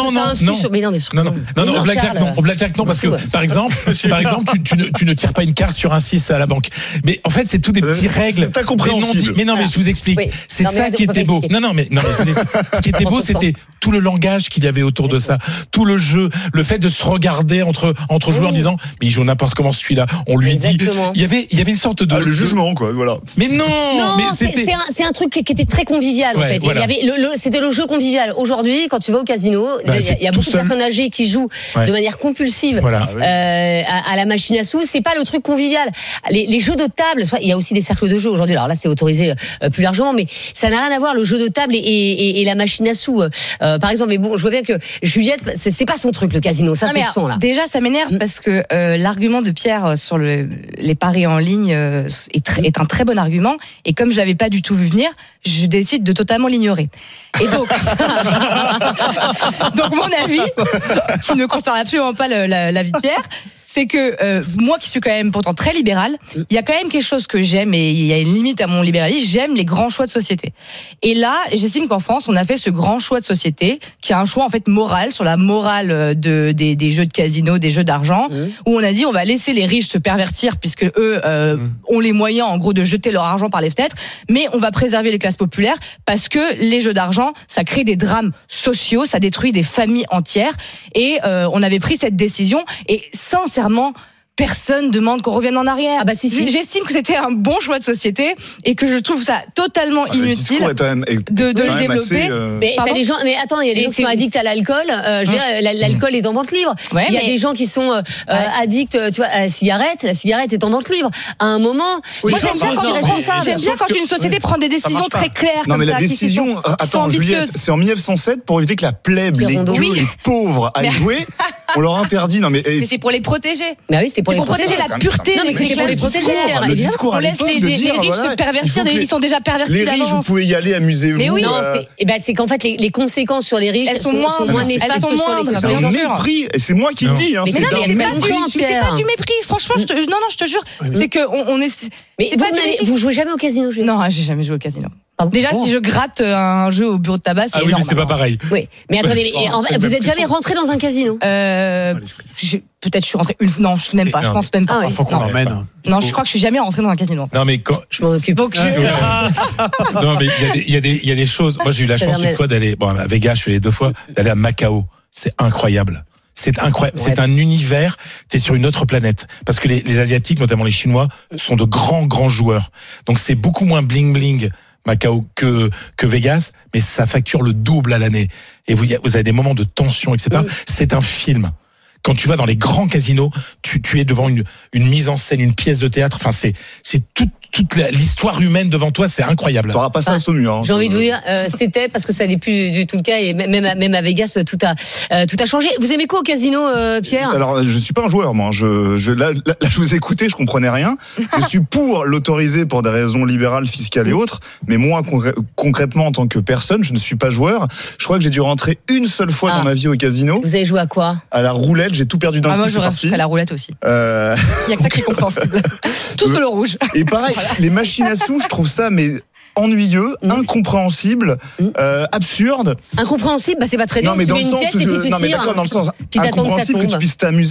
Non, au blackjack non, parce que par exemple, tu ne tires pas une carte sur un 6 à la banque. Mais en fait, c'est tout des petites règles.
C'est incompréhensible.
Mais non, mais je vous explique. C'est ça qui était beau. Non, mais ce qui était beau, c'était tout le langage qu'il y avait autour de ça, tout le jeu, le fait de se regarder entre joueurs en disant mais il joue n'importe comment celui-là. On lui dit. Il y avait une sorte de
le jugement quoi, voilà.
Mais non, mais
c'est un truc qui était très convivial en fait.
Voilà.
C'était le jeu convivial. Aujourd'hui, quand tu vas au casino, il y a beaucoup de personnes âgées qui jouent de manière compulsive à la machine à sous. C'est pas le truc convivial. Les jeux de table, il y a aussi des cercles de jeu aujourd'hui. Alors là, c'est autorisé plus largement, mais ça n'a rien à voir le jeu de table et la machine à sous. Par exemple, mais bon, je vois bien que Juliette, c'est pas son truc le casino. Ça se sent là.
Déjà, ça m'énerve parce que l'argument de Pierre sur les paris en ligne est un très bon argument. Et comme je l'avais pas du tout vu venir, je décide de totalement l'ignorer. Et donc, mon avis, qui ne concerne absolument pas l'avis de Pierre, c'est que moi qui suis quand même pourtant très libérale, il y a quand même quelque chose que j'aime et il y a une limite à mon libéralisme, j'aime les grands choix de société. Et là, j'estime qu'en France, on a fait ce grand choix de société qui a un choix en fait moral sur la morale des jeux de casino, des jeux d'argent, où on a dit on va laisser les riches se pervertir puisque eux ont les moyens en gros de jeter leur argent par les fenêtres, mais on va préserver les classes populaires parce que les jeux d'argent, ça crée des drames sociaux, ça détruit des familles entières et on avait pris cette décision et sincèrement, personne demande qu'on revienne en arrière.
Ah bah si.
J'estime que c'était un bon choix de société et que je trouve ça totalement inutile de le développer.
Mais t'as des gens, mais attends, il y a des gens qui sont addicts à l'alcool. Je veux dire, l'alcool est en vente libre. Ouais, il y a des gens qui sont addicts, tu vois, à la cigarette. La cigarette est en vente libre. À un moment,
les gens sont aussi responsables. J'aime bien quand une société prend des décisions très claires.
Non, mais la décision, attends, Juliette, c'est en 1907 pour éviter que la plèbe, les gueux, les pauvres aillent jouer. On leur interdit. Non, mais
c'est pour les protéger.
Bah oui, c'était pour
protéger la pureté.
Non, mais c'est pour les protéger.
Le discours
on laisse les riches se pervertir. Ils sont déjà pervertis
d'avance. Les riches, vous pouvez y aller, amusez-vous.
Mais oui, c'est qu'en fait, les conséquences sur les riches sont moins néfastes que sur les
autres. C'est un mépris. Et c'est moi qui le dis.
Mais non, mais c'est pas du mépris. Franchement, je te jure. C'est que on est.
Mais vous jouez jamais au casino,
Non, j'ai jamais joué au casino. Déjà, si je gratte un jeu au bureau de tabac, c'est énorme.
Mais c'est pas pareil.
Oui, mais attendez, vous êtes jamais rentré dans un casino
Peut-être je suis rentré une fois. Non, je n'aime pas. Je pense même pas.
Il faut qu'on l'emmène.
Non, je crois que je suis jamais rentré dans un casino.
Non, mais quand
je m'en occupe.
Non, mais il y a des choses. Moi, j'ai eu la chance une fois d'aller à Vegas. Je suis allé 2 fois d'aller à Macao. C'est incroyable. C'est incroyable. Ouais. C'est un univers. T'es sur une autre planète. Parce que les Asiatiques, notamment les Chinois, sont de grands joueurs. Donc c'est beaucoup moins bling bling Macao que Vegas, mais ça facture le double à l'année. Et vous avez des moments de tension, etc. C'est un film. Quand tu vas dans les grands casinos, tu es devant une mise en scène, une pièce de théâtre. Enfin, c'est toute l'histoire humaine devant toi, c'est incroyable.
T'auras pas ça à Saumur.
J'ai envie de vous dire, c'était parce que ça n'est plus du tout le cas et même à Vegas, tout a changé. Vous aimez quoi au casino, Pierre ?
Alors, je suis pas un joueur, moi. Là, je vous écoutais, je comprenais rien. Je suis pour l'autoriser pour des raisons libérales, fiscales et autres, mais moi, concrètement, en tant que personne, je ne suis pas joueur. Je crois que j'ai dû rentrer une seule fois dans ma vie au casino.
Vous avez joué à quoi ?
À la roulette. J'ai tout perdu d'un coup.
Moi, j'aurais fait à la roulette aussi. Il y a que ça qui est compréhensible. Tout le rouge.
Et pareil, les machines à sous, je trouve ça ennuyeux, incompréhensible, absurde.
Incompréhensible, c'est pas très bien.
Non, mais dans le sens où incompréhensible que tu puisses t'amuser